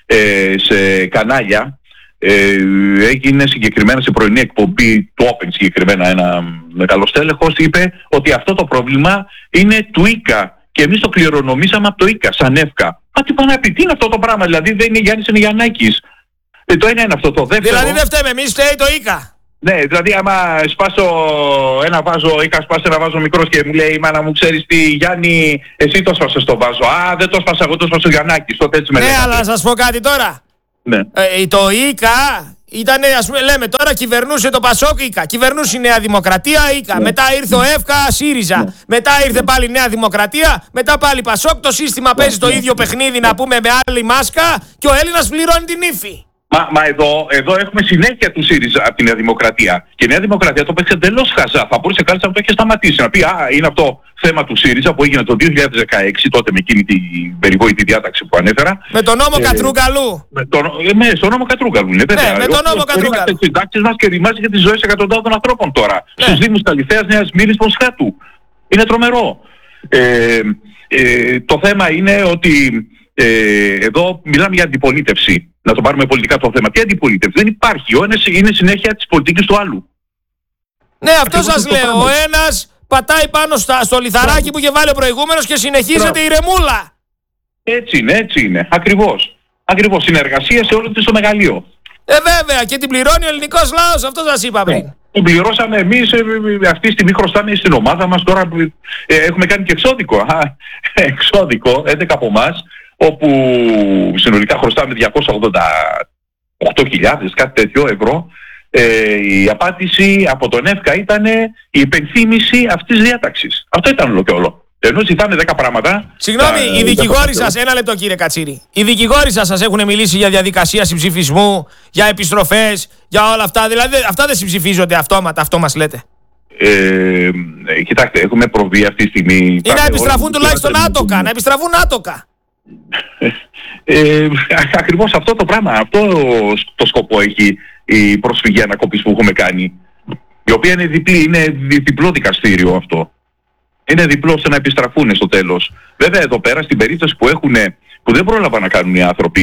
σε κανάλια. Έγινε συγκεκριμένα σε πρωινή εκπομπή του Open, συγκεκριμένα ένα μεγάλο στέλεχος είπε ότι αυτό το πρόβλημα είναι του ΙΚΑ και εμείς το κληρονομήσαμε από το ΙΚΑ σαν ΕΦΚΑ. Μα τι πάνε να πει, τι είναι αυτό το πράγμα, δηλαδή δεν είναι Γιάννης, είναι Γιαννάκης. Το ένα είναι αυτό, το δεύτερο. Δηλαδή δεν φταίμε εμείς, φταίει το ΙΚΑ. Ναι, δηλαδή άμα σπάσω ένα βάζο, ΙΚΑ σπάσει ένα βάζο μικρός και μου λέει η μάνα μου, ξέρεις τι Γιάννη, εσύ το σπάσες το βάζο. Α, δεν το σπάσα εγώ, το σπάσα ο Γιαννάκης. Τότε έτσι με ναι, αλλά να σας πω κάτι τώρα. Ναι. Το ΙΚΑ ήταν, ας πούμε, λέμε τώρα κυβερνούσε το Πασόκ ΙΚΑ, κυβερνούσε η Νέα Δημοκρατία ΙΚΑ, ναι. Μετά ήρθε ο ΕΦΚΑ ΣΥΡΙΖΑ, ναι. Μετά ήρθε πάλι η Νέα Δημοκρατία, μετά πάλι Πασόκ, το σύστημα παίζει το ίδιο παιχνίδι, να πούμε, με άλλη μάσκα και ο Έλληνας πληρώνει την ύφη. Μα εδώ έχουμε συνέχεια του ΣΥΡΙΖΑ από τη Νέα Δημοκρατία. Και η Νέα Δημοκρατία το παίξει εντελώς χαζά. Θα μπορούσε κάλλιστα να το έχει σταματήσει. Να πει, είναι αυτό θέμα του ΣΥΡΙΖΑ που έγινε το 2016, τότε με εκείνη την περιβόητη διάταξη που ανέφερα. Με τον νόμο Κατρούγκαλου. Στον νόμο Κατρούγκαλου, ναι, βέβαια. Ναι, με τον νόμο Κατρούγκαλου. Τις συντάξεις μας και ρημάζει για τις ζωές εκατοντάδων ανθρώπων τώρα. Ναι. Στους Δήμους Καλυθέας, Νέας Μύρης, Ποσχάτου. Είναι τρομερό. Το θέμα είναι ότι εδώ μιλάμε για αντιπολίτευση. Να το πάρουμε πολιτικά το θέμα. Τι αντιπολίτευση? Δεν υπάρχει. Ο ένας είναι συνέχεια της πολιτικής του άλλου. Ναι, αυτό σας λέω. Ο ένας πατάει πάνω στο λιθαράκι που είχε βάλει ο προηγούμενος και συνεχίζεται η ρεμούλα. Έτσι είναι. Ακριβώς. Συνεργασία σε όλο το μεγαλείο. Βέβαια. Και την πληρώνει ο ελληνικός λαός. Αυτό σας είπα πριν. Την πληρώσαμε εμείς, αυτή τη στιγμή χρωστάμε στην ομάδα μας. Τώρα έχουμε κάνει και εξώδικο. Εξώδικο, 11 από εμάς, όπου συνολικά χρωστάμε 288.000, κάτι τέτοιο ευρώ. Η απάντηση από τον ΕΦΚΑ ήταν η υπενθύμηση αυτής της διάταξης. Αυτό ήταν όλο και όλο. Ενώ ζητάμε 10 πράγματα. Συγγνώμη, οι δικηγόροι σας, ένα λεπτό κύριε Κατσίρη. Οι δικηγόροι σας έχουν μιλήσει για διαδικασία συμψηφισμού, για επιστροφές, για όλα αυτά. Δηλαδή αυτά δεν συμψηφίζονται αυτόματα, αυτό μας λέτε? Κοιτάξτε, έχουμε προβεί αυτή τη στιγμή. Ή να επιστραφούν τουλάχιστον άτοκα, να επιστραφούν άτοκα. Ακριβώς αυτό το πράγμα, αυτό το σκοπό έχει η προσφυγή ανακόπης που έχουμε κάνει, η οποία είναι διπλή, είναι διπλό δικαστήριο αυτό. Είναι διπλό ώστε να επιστραφούν στο τέλος. Βέβαια εδώ πέρα στην περίπτωση που δεν πρόλαβαν να κάνουν οι άνθρωποι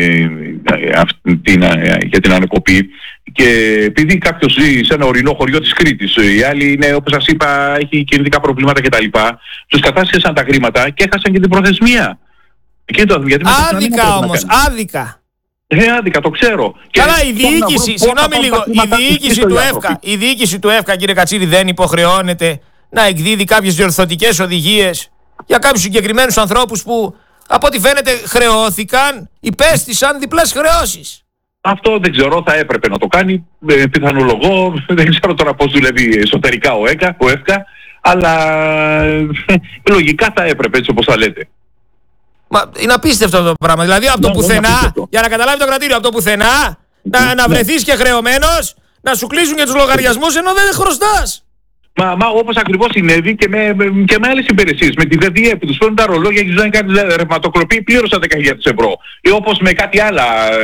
για την ανακοπή, και επειδή κάποιος ζει σε ένα ορεινό χωριό της Κρήτης, οι άλλοι είναι, όπως σας είπα, έχει κοινωνικά προβλήματα κτλ. Τους κατάσχεσαν τα χρήματα και έχασαν και την προθεσμία. Άδικα όμως, άδικα. Άδικα, το ξέρω. Καλά, η διοίκηση, συγγνώμη λίγο, η διοίκηση του ΕΦΚΑ, κύριε Κατσίρη, δεν υποχρεώνεται να εκδίδει κάποιες διορθωτικές οδηγίες για κάποιους συγκεκριμένους ανθρώπους που, από ό,τι φαίνεται, χρεώθηκαν, υπέστησαν διπλές χρεώσεις? Αυτό δεν ξέρω, θα έπρεπε να το κάνει, πιθανολογώ, δεν ξέρω τώρα πώς δουλεύει εσωτερικά ο ΕΦΚΑ, αλλά λογικά θα έπρεπε, έτσι όπως θα λέτε. Μα είναι απίστευτο αυτό το πράγμα. Δηλαδή από το πουθενά, για να καταλάβει το κρατήριο, από το πουθενά να βρεθείς και χρεωμένος, να σου κλείσουν και τους λογαριασμούς ενώ δεν χρωστάς. Μα όπως ακριβώς συνέβη και με άλλες υπηρεσίες. Με τη ΔΔΕ που τους φέρνουν τα ρολόγια και τους λένε κάτι ρευματοκλοπή, πλήρωσα 10.000 ευρώ. Ή όπως με κάτι άλλα,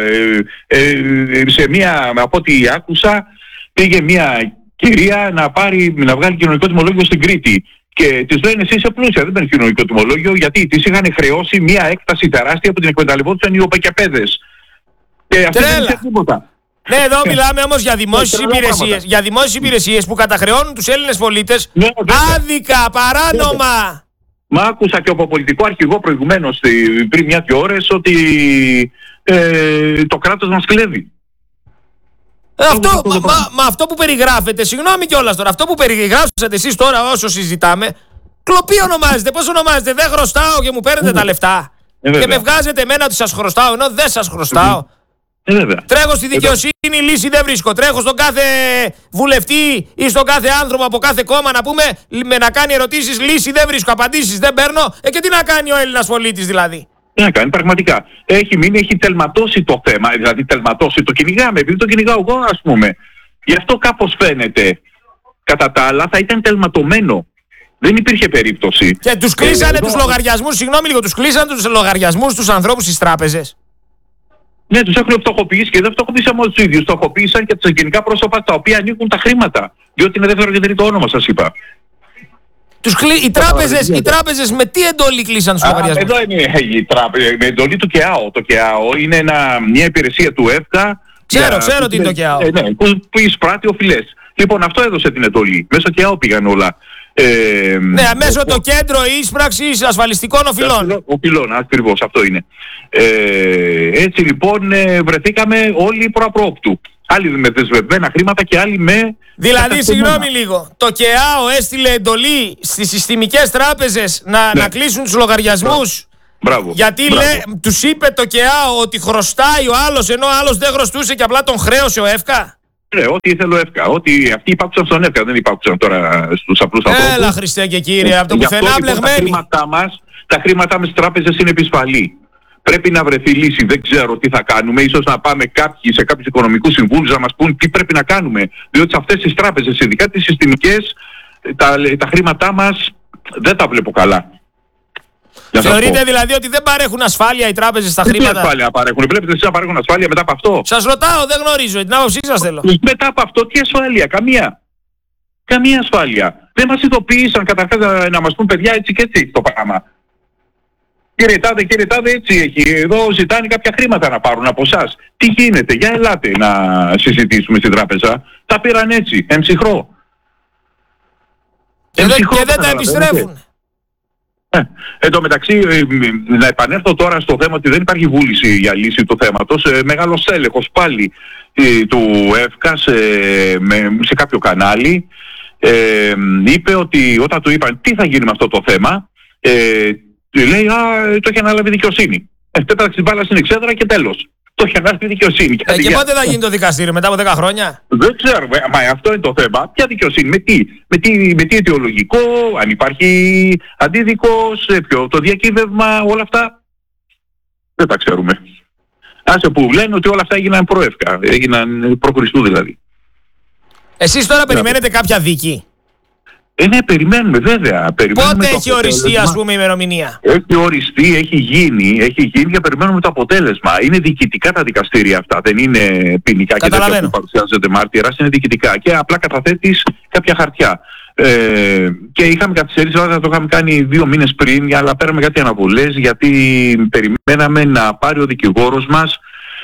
από ό,τι άκουσα, πήγε μια κυρία να βγάλει κοινωνικό τιμολόγιο στην Κρήτη. Και της λένε εσύ είσαι πλούσια, δεν παίρνεις κοινωνικό τιμολόγιο, γιατί της είχαν χρεώσει μια έκταση τεράστια που την εκμεταλλευόντουσαν οι οπεκιαπέδες. Και αυτό δεν είχε τίποτα. Ναι, εδώ μιλάμε όμως για δημόσιες υπηρεσίες. Για δημόσιες υπηρεσίες που καταχρεώνουν τους Έλληνες πολίτες άδικα, παράνομα. Μα άκουσα και από πολιτικό αρχηγό προηγουμένως πριν 1-2 ώρες ότι το κράτος μας κλέβει. Αυτό που περιγράφετε, συγγνώμη κιόλας τώρα, αυτό που περιγράψατε εσείς τώρα όσο συζητάμε, κλοπή ονομάζεται. Πώς ονομάζεται? Δεν χρωστάω και μου παίρνετε τα λεφτά. Και με βγάζετε εμένα ότι σας χρωστάω ενώ δεν σας χρωστάω. Τρέχω στη δικαιοσύνη, λύση δεν βρίσκω. Τρέχω στον κάθε βουλευτή ή στον κάθε άνθρωπο από κάθε κόμμα να πούμε να κάνει ερωτήσεις, λύση δεν βρίσκω, απαντήσεις δεν παίρνω. Και τι να κάνει ο Έλληνας πολίτης δηλαδή? Τι να κάνει, πραγματικά. Έχει τελματώσει το θέμα, δηλαδή το κυνηγάμε, επειδή το κυνηγάω εγώ, ας πούμε. Γι' αυτό κάπως φαίνεται. Κατά τα άλλα θα ήταν τελματωμένο. Δεν υπήρχε περίπτωση. Και τους κλείσανε τους λογαριασμούς, συγγνώμη λίγο, τους κλείσανε τους λογαριασμούς τους ανθρώπους στις τράπεζες. Ναι, τους έχουν φτωχοποιήσει και δεν φτωχοποίησαν μόνο τους ίδιους. Φτωχοποίησαν και τα γενικά πρόσωπα τα οποία ανήκουν τα χρήματα. Διότι είναι δεύτερο και τρίτο όνομα, σας είπα. Οι τράπεζες με τι εντολή κλείσαν τους λογαριασμούς? Εδώ είναι η τράπεζα, με εντολή του ΚΕΑΟ. Το ΚΕΑΟ είναι μια υπηρεσία του ΕΦΚΑ. Ξέρω τι είναι το ΚΕΑΟ. Που εισπράττει οφειλές. Λοιπόν, αυτό έδωσε την εντολή. Μέσω ΚΕΑΟ πήγαν όλα. Μέσω το κέντρο ίσπραξης ασφαλιστικών οφειλών. Οφειλών, ακριβώς, αυτό είναι. Έτσι λοιπόν βρεθήκαμε όλοι προαπρόπτου. Άλλοι με δεσμευμένα χρήματα και άλλοι με... Δηλαδή, συγγνώμη λίγο, το ΚΕΑΟ έστειλε εντολή στις συστημικές τράπεζες να κλείσουν τους λογαριασμούς. Μπράβο. Γιατί τους είπε το ΚΕΑΟ ότι χρωστάει ο άλλος, ενώ ο άλλος δεν χρωστούσε και απλά τον χρέωσε ο ΕΦΚΑ. Ό,τι ήθελε ο ΕΦΚΑ. Ότι αυτοί υπάκουσαν στον ΕΦΚΑ, δεν υπάκουσαν τώρα στους απλούς ανθρώπους. Έλα Χριστέ και Κύριε, από το πουθενά μπλεγμένοι. Τα χρήματά μας στις τράπεζες είναι επισφαλή. Πρέπει να βρεθεί λύση. Δεν ξέρω τι θα κάνουμε. Ίσως να πάμε σε κάποιους οικονομικούς συμβούλους να μας πούν τι πρέπει να κάνουμε. Διότι σε αυτές τις τράπεζες, ειδικά τις συστημικές, τα χρήματά μας δεν τα βλέπω καλά. Θεωρείτε δηλαδή ότι δεν παρέχουν ασφάλεια οι τράπεζες στα χρήματα? Τι ασφάλεια παρέχουν? Βλέπετε εσείς να παρέχουν ασφάλεια μετά από αυτό? Σας ρωτάω, δεν γνωρίζω. Την άποψή σας θέλω. Μετά από αυτό, τι ασφάλεια? Καμία ασφάλεια. Δεν μας ειδοποίησαν καταρχάς να μας πούν παιδιά έτσι και έτσι το πράγμα. Κύριε Τάδε, έτσι έχει. Εδώ ζητάνε κάποια χρήματα να πάρουν από εσάς. Τι γίνεται? Για ελάτε να συζητήσουμε στην τράπεζα. Τα πήραν έτσι, εμψυχρό. Και δεν τα επιστρέφουν. Εν τω μεταξύ, να επανέλθω τώρα στο θέμα ότι δεν υπάρχει βούληση για λύση του θέματος. Μεγάλος έλεγχος πάλι του ΕΦΚΑ σε κάποιο κανάλι είπε ότι όταν του είπαν τι θα γίνει με αυτό το θέμα, λέει το έχει αναλάβει δικαιοσύνη. Πέταξε την μπάλα στην εξέδρα και τέλος. Το έχει αναλάβει δικαιοσύνη. Και πότε θα γίνει το δικαστήριο, μετά από 10 χρόνια? Δεν ξέρω, μα αυτό είναι το θέμα. Ποια δικαιοσύνη, με τι αιτιολογικό, αν υπάρχει αντίδικος, το διακύβευμα, όλα αυτά. Δεν τα ξέρουμε. Άσε που λένε ότι όλα αυτά έγιναν προεύκα, έγιναν προ-Χριστού δηλαδή. Εσείς τώρα περιμένετε κάποια δίκη? Ναι, περιμένουμε βέβαια. Πότε έχει οριστεί, ας πούμε, η ημερομηνία? Έχει οριστεί, έχει γίνει και περιμένουμε το αποτέλεσμα. Είναι διοικητικά τα δικαστήρια αυτά, δεν είναι ποινικά και τέτοια που παρουσιάζεται μάρτυρας, είναι διοικητικά. Και απλά καταθέτεις κάποια χαρτιά. Και είχαμε καθυστερήσει, το είχαμε κάνει 2 μήνες πριν, αλλά παίρνουμε κάτι αναβολές, γιατί περιμέναμε να πάρει ο δικηγόρος μας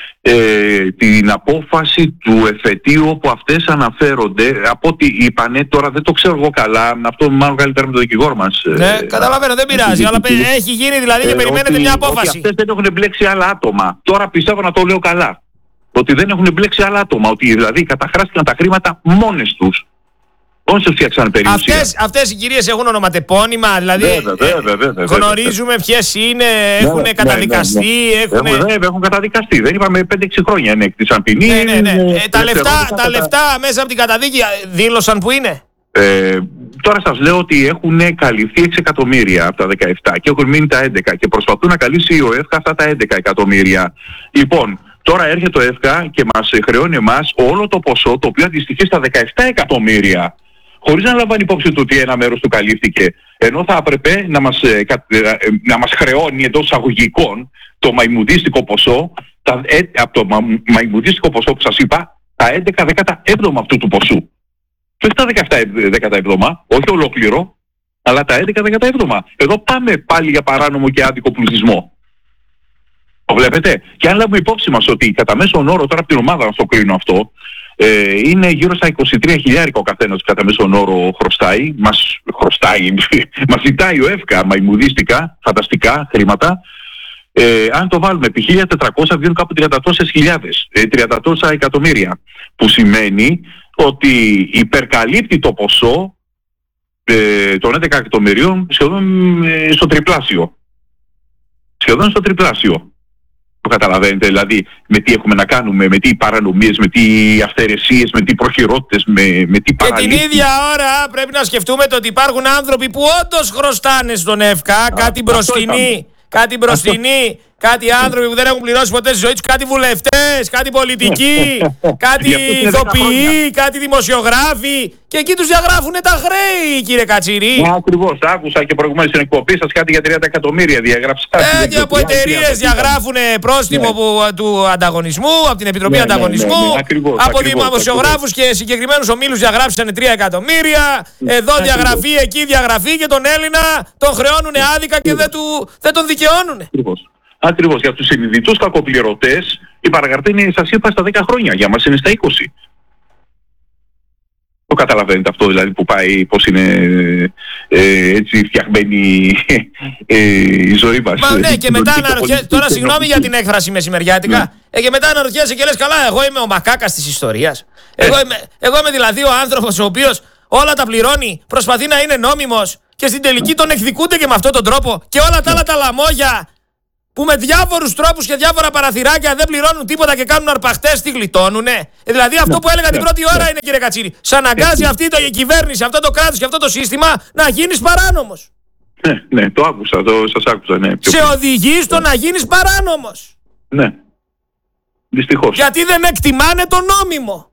την απόφαση του εφετείου όπου αυτές αναφέρονται. Από ό,τι είπανε, τώρα δεν το ξέρω εγώ καλά, αυτό μάλλον καλύτερα με τον δικηγόρο μας. Ναι, καταλαβαίνω, δεν πειράζει, αλλά έχει γίνει δηλαδή και περιμένετε μια απόφαση. Ότι αυτές δεν έχουν μπλέξει άλλα άτομα. Τώρα πιστεύω να το λέω καλά. Ότι δεν έχουν μπλέξει άλλα άτομα, ότι δηλαδή καταχράστηκαν τα χρήματα μόνες τους. Όσοι φτιάξαν περιουσία. Αυτές οι κυρίες έχουν ονοματεπώνυμα, δηλαδή βέβαια, γνωρίζουμε ποιες είναι, έχουν καταδικαστεί. Έχουν καταδικαστεί. Δεν είπαμε 5-6 χρόνια ενέκτησαν ποινή. Ναι. Τα λεφτά μέσα από την καταδίκη δήλωσαν που είναι? Τώρα σας λέω ότι έχουν καλυφθεί 6 εκατομμύρια από τα 17 και έχουν μείνει τα 11 και προσπαθούν να καλύψει ο ΕΦΚΑ αυτά τα 11 εκατομμύρια. Λοιπόν, τώρα έρχεται ο ΕΦΚΑ και μας χρεώνει εμάς όλο το ποσό το οποίο αντιστοιχεί στα 17 εκατομμύρια. Χωρίς να λαμβάνει υπόψη του ότι ένα μέρος του καλύφθηκε. Ενώ θα έπρεπε να μας χρεώνει εντός εισαγωγικών το μαϊμουδίστικο ποσό, από το μαϊμουδίστικο ποσό που σας είπα, τα 11-17 αυτού του ποσού. Και όχι τα 17, όχι ολόκληρο, αλλά τα 11-17. Εδώ πάμε πάλι για παράνομο και άδικο πλουτισμό. Το βλέπετε. Και αν λάβουμε υπόψη μας ότι κατά μέσον όρο, τώρα από την ομάδα να το κρίνω αυτό, είναι γύρω στα 23.000 ο καθένας κατά μέσον όρο χρωστάει. Μας ζητάει ο ΕΦΚΑ μαϊμουδίστικα, φανταστικά χρήματα. Αν το βάλουμε επί 1.400 βγαίνουν κάπου 30 τόσα εκατομμύρια. Που σημαίνει ότι υπερκαλύπτει το ποσό των 11 εκατομμυρίων σχεδόν στο τριπλάσιο. Σχεδόν στο τριπλάσιο. Το καταλαβαίνετε, δηλαδή με τι έχουμε να κάνουμε, με τι παρανομίες, με τι αυθαιρεσίες, με τι προχειρότητες, με τι παραλήψεις. Και την ίδια ώρα πρέπει να σκεφτούμε το ότι υπάρχουν άνθρωποι που όντως χρωστάνε στον ΕΦΚΑ κάτι μπροστινή Κάτι άνθρωποι που δεν έχουν πληρώσει ποτέ στη ζωή τους, κάτι βουλευτές, κάτι πολιτικοί, κάτι ηθοποιοί, κάτι δημοσιογράφοι. Και εκεί τους διαγράφουν τα χρέη, κύριε Κατσίρη. Ακριβώς. Άκουσα και προηγουμένως στην εκπομπή σας κάτι για 30 εκατομμύρια διαγράψα. Και από εταιρείες διαγράφουν πρόστιμο του ανταγωνισμού, από την Επιτροπή Ανταγωνισμού. Από δημοσιογράφους και συγκεκριμένους ομίλους διαγράψαν 3 εκατομμύρια. Εδώ διαγραφή, εκεί διαγραφή και τον Έλληνα τον χρεώνουν άδικα και δεν τον δικαιώνουν. Ακριβώς. Για τους συνειδητούς κακοπληρωτές η παραγραφή είναι, σας είπα, στα 10 χρόνια. Για μας είναι στα 20. Το καταλαβαίνετε αυτό δηλαδή που πάει, πώς είναι έτσι φτιαγμένη η ζωή μας. Μα ναι, και μετά αναρωτιέσαι, τώρα συγγνώμη για την έκφραση μεσημεριάτικα, και μετά αναρωτιέσαι και λες καλά, εγώ είμαι ο μακάκας της ιστορίας. Εγώ είμαι δηλαδή ο άνθρωπος ο οποίος όλα τα πληρώνει, προσπαθεί να είναι νόμιμος και στην τελική τον εκδικούνται και με αυτόν τον τρόπο και όλα τα άλλα τα λαμόγια που με διάφορους τρόπους και διάφορα παραθυράκια δεν πληρώνουν τίποτα και κάνουν αρπαχτές, τη γλιτώνουνε. Δηλαδή αυτό που έλεγα την πρώτη ώρα είναι, κύριε Κατσίρη, σ' αναγκάζει αυτή η κυβέρνηση, αυτό το κράτος και αυτό το σύστημα να γίνεις παράνομος. Ναι, το άκουσα, σας άκουσα, ναι. Σε οδηγεί στο να γίνεις παράνομος. Ναι, δυστυχώς. Γιατί δεν εκτιμάνε το νόμιμο.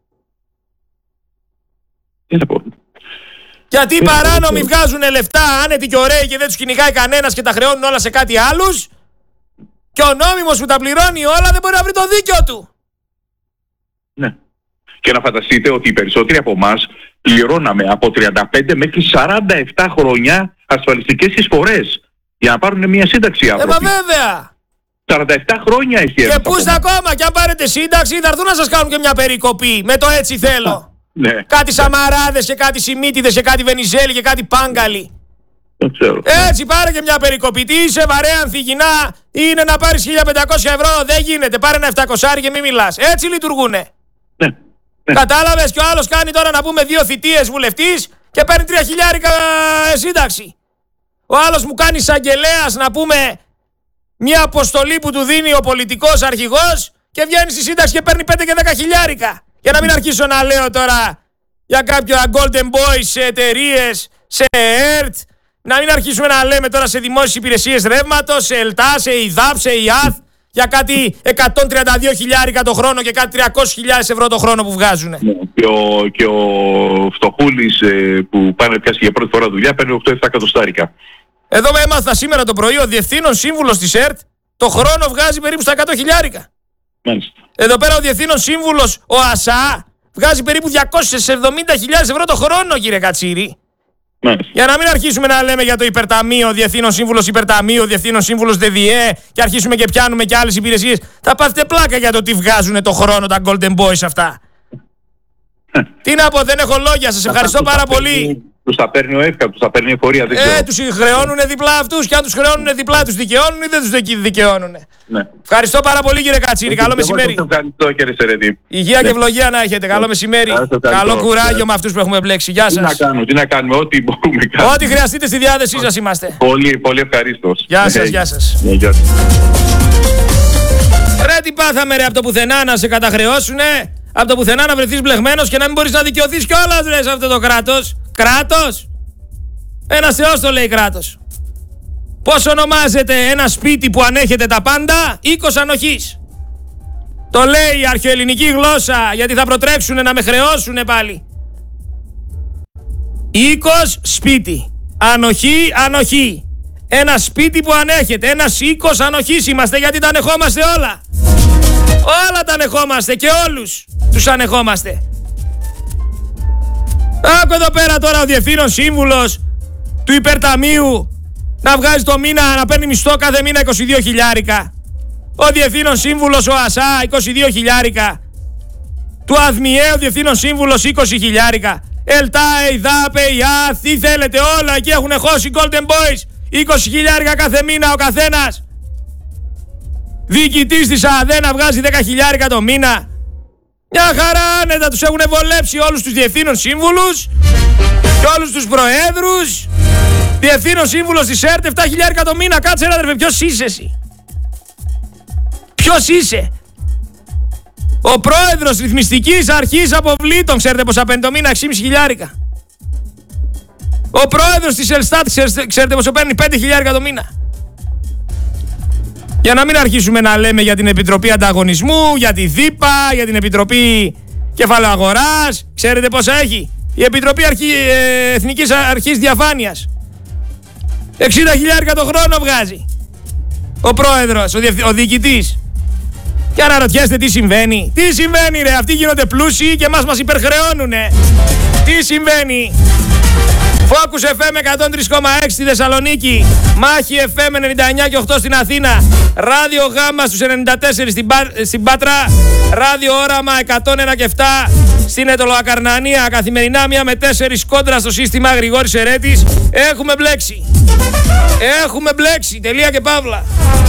Τι να πω. Γιατί οι παράνομοι βγάζουν λεφτά άνετοι και ωραίοι και δεν τους κυνηγάει κανένας και τα χρεώνουν όλα σε κάτι άλλους. Και ο νόμιμος που τα πληρώνει όλα δεν μπορεί να βρει το δίκαιο του. Ναι. Και να φανταστείτε ότι οι περισσότεροι από εμάς πληρώναμε από 35 μέχρι 47 χρόνια ασφαλιστικές εισφορές για να πάρουν μια σύνταξη άνθρωποι. Μα βέβαια. 47 χρόνια έχει και πού στα ακόμα, και αν πάρετε σύνταξη θα έρθουν να σας κάνουν και μια περικοπή με το έτσι θέλω. Ναι. Κάτι Σαμαράδες και κάτι Σιμίτιδες και κάτι Βενιζέλη και κάτι Πάγκαλοι. Έτσι πάρε και μια περικοπή. Τι είσαι βαρέα ανθυγινά, είναι να πάρεις 1.500 ευρώ, δεν γίνεται. Πάρε ένα 700 και μην μιλάς. Έτσι λειτουργούνε. Ναι. Κατάλαβες, και ο άλλος κάνει τώρα να πούμε 2 θητείες βουλευτής και παίρνει 3.000 σύνταξη. Ο άλλος μου κάνει εισαγγελέας να πούμε μια αποστολή που του δίνει ο πολιτικός αρχηγός και βγαίνει στη σύνταξη και παίρνει 5 και 10.000. Για να μην αρχίσω να λέω τώρα για κάποια Golden Boys σε εταιρείες, σε ΕΡΤ, να μην αρχίσουμε να λέμε τώρα σε δημόσιες υπηρεσίες ρεύματος, σε ΕΛΤΑ, σε ΙΔΑΠ, σε ΙΑΘ, για κάτι 132.000 το χρόνο και κάτι 300.000 ευρώ το χρόνο που βγάζουν. Και ο φτωχούλης που πάνε πιάσει για πρώτη φορά δουλειά παίρνει 8-7 εκατοστάρικα. Εδώ με έμαθα σήμερα το πρωί, ο διευθύνων σύμβουλος της ΕΡΤ το χρόνο βγάζει περίπου στα 100.000. Εδώ πέρα ο διευθύνων σύμβουλος, ο ΑΣΑ, βγάζει περίπου 270.000 ευρώ το χρόνο, κύριε Κατσίρη. Για να μην αρχίσουμε να λέμε για το υπερταμείο, διευθύνων σύμβουλος υπερταμείο, διευθύνων σύμβουλος ΔΔΕ και αρχίσουμε και πιάνουμε και άλλες υπηρεσίες. Θα πάθετε πλάκα για το τι βγάζουν το χρόνο τα Golden Boys αυτά. Τι να πω, δεν έχω λόγια, σας ευχαριστώ πάρα πολύ. Τους τα παίρνει ο ΕΦΚΑ, τους τα παίρνει η εφορία, δεν ξέρω. Τους χρεώνουν διπλά αυτούς και αν τους χρεώνουν διπλά τους δικαιώνουν ή δεν τους δικαιώνουν. Ναι. Ευχαριστώ πάρα πολύ, κύριε Κατσίρη. Καλό μεσημέρι. Υγεία και ευλογία να έχετε. Καλό μεσημέρι. Καλό κουράγιο με αυτούς που έχουμε μπλέξει. Γεια σας. Τι να κάνουμε, ό,τι μπορούμε. Ό,τι χρειαστείτε στη διάθεσή σας είμαστε. Πολύ, πολύ ευχαρίστως. Γεια σας, γεια σας. Ρε τι πάθαμε ρε, από το πουθενά να σε καταχρεώσουνε, από το πουθενά να βρεθείς μπλεγμένος και να μην μπορείς να δικαιωθείς κιόλας ρε σε αυτό το κράτος. Κράτος! Ένας θεός το λέει κράτος. Πώς ονομάζεται ένα σπίτι που ανέχεται τα πάντα? Οίκος ανοχής. Το λέει η αρχαιοελληνική γλώσσα, γιατί θα προτρέξουνε να με χρεώσουνε πάλι. Οίκος, σπίτι. Ανοχή, ανοχή. Ένα σπίτι που ανέχεται, ένας οίκος ανοχής είμαστε, γιατί τα ανεχόμαστε όλα. Όλα τα ανεχόμαστε και όλους τους ανεχόμαστε. Άκου εδώ πέρα τώρα ο διευθύνων σύμβουλος του υπερταμείου να βγάζει το μήνα, να παίρνει μισθό κάθε μήνα 22.000. Ο διευθύνων σύμβουλος ο ΑΣΑ 22.000. Του ΑΔΜΙΕ ο διευθύνων σύμβουλος 20.000. ΕΛΤΑ, ΕΙΔΑΠ, ΕΙΑΘ, τι θέλετε, όλα εκεί έχουν χώσει Golden Boys. 20.000 κάθε μήνα ο καθένας. Διοικητής της ΑΔΕ να βγάζει 10.000 το μήνα. Μια χαρά άνετα, τους έχουν βολέψει όλους τους διευθύνων σύμβουλους και όλους τους προέδρους. Διευθύνων σύμβουλος της ΕΡΤ 7.000 το μήνα. Κάτσε ρε αδερφέ, ποιος είσαι εσύ? Ποιος είσαι? Ο πρόεδρος ρυθμιστικής αρχής αποβλήτων, ξέρετε πόσα παίρνει το μήνα? 6.500. Ο πρόεδρος της Ελστάτ, ξέρετε πόσο παίρνει? 5.000 το μήνα. Για να μην αρχίσουμε να λέμε για την Επιτροπή Ανταγωνισμού, για τη ΔΥΠΑ, για την Επιτροπή Κεφαλαίου Αγοράς. Ξέρετε πόσα έχει? Η Επιτροπή Εθνικής Αρχής Διαφάνειας 60.000 το χρόνο βγάζει ο πρόεδρος, ο διοικητής. Και αναρωτιέστε τι συμβαίνει. Τι συμβαίνει ρε, αυτοί γίνονται πλούσιοι και μας υπερχρεώνουνε. Τι συμβαίνει? Focus FM 103,6 στη Θεσσαλονίκη, Μάχη FM 99 και 8 στην Αθήνα, Ράδιο Γάμα στους 94 στην Πάτρα, Ράδιο Όραμα 101 και 7 στην Ετωλοακαρνανία, καθημερινά 1 με 4 κόντρα στο σύστημα Γρηγόρης Ερέτης. Έχουμε μπλέξει. Έχουμε μπλέξει. Τελεία και παύλα.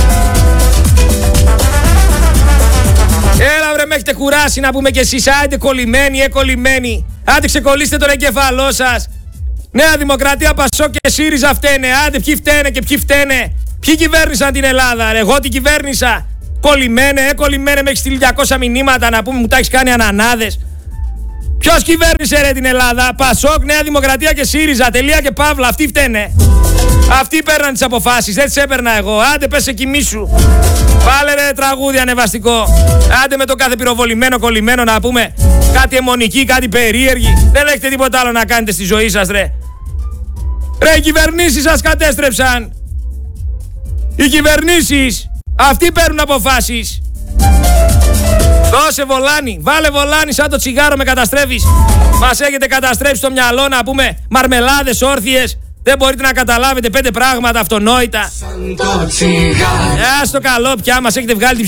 Έλα βρε, με έχετε κουράσει να πούμε κι εσείς. Άντε κολλημένοι, κολλημένοι. Άντε ξεκολλήστε τον εγκέφαλό σας. Νέα Δημοκρατία, Πασόκ και ΣΥΡΙΖΑ φταίνε. Άντε ποιοι φταίνε και ποιοι φταίνε? Ποιοι κυβέρνησαν την Ελλάδα ρε? Εγώ την κυβέρνησα. Κολλημένε, κολλημένε, με έχεις στείλει 200 μηνύματα να πούμε μου τα έχεις κάνει ανανάδες. Ποιος κυβέρνησε ρε την Ελλάδα? Πασόκ, Νέα Δημοκρατία και ΣΥΡΙΖΑ. Τελεία και παύλα. Αυτοί φταίνε. Αυτοί παίρναν τις αποφάσεις, δεν τις έπαιρνα εγώ. Άντε πες σε κοιμήσου. Βάλε ρε τραγούδι ανεβαστικό. Άντε με το κάθε πυροβολημένο κολλημένο να πούμε κάτι αιμονική, κάτι περίεργη. Δεν έχετε τίποτα άλλο να κάνετε στη ζωή σας ρε. Ρε, οι κυβερνήσεις σας κατέστρεψαν. Οι κυβερνήσεις. Αυτοί παίρνουν αποφάσεις. Δώσε βολάνι, βάλε βολάνι, σαν το τσιγάρο με καταστρέφεις. Μας έχετε καταστρέψει στο μυαλό να πούμε μαρμελάδες όρθιες. Δεν μπορείτε να καταλάβετε 5 πράγματα αυτονόητα. Στο καλό πια μας έχετε βγάλει την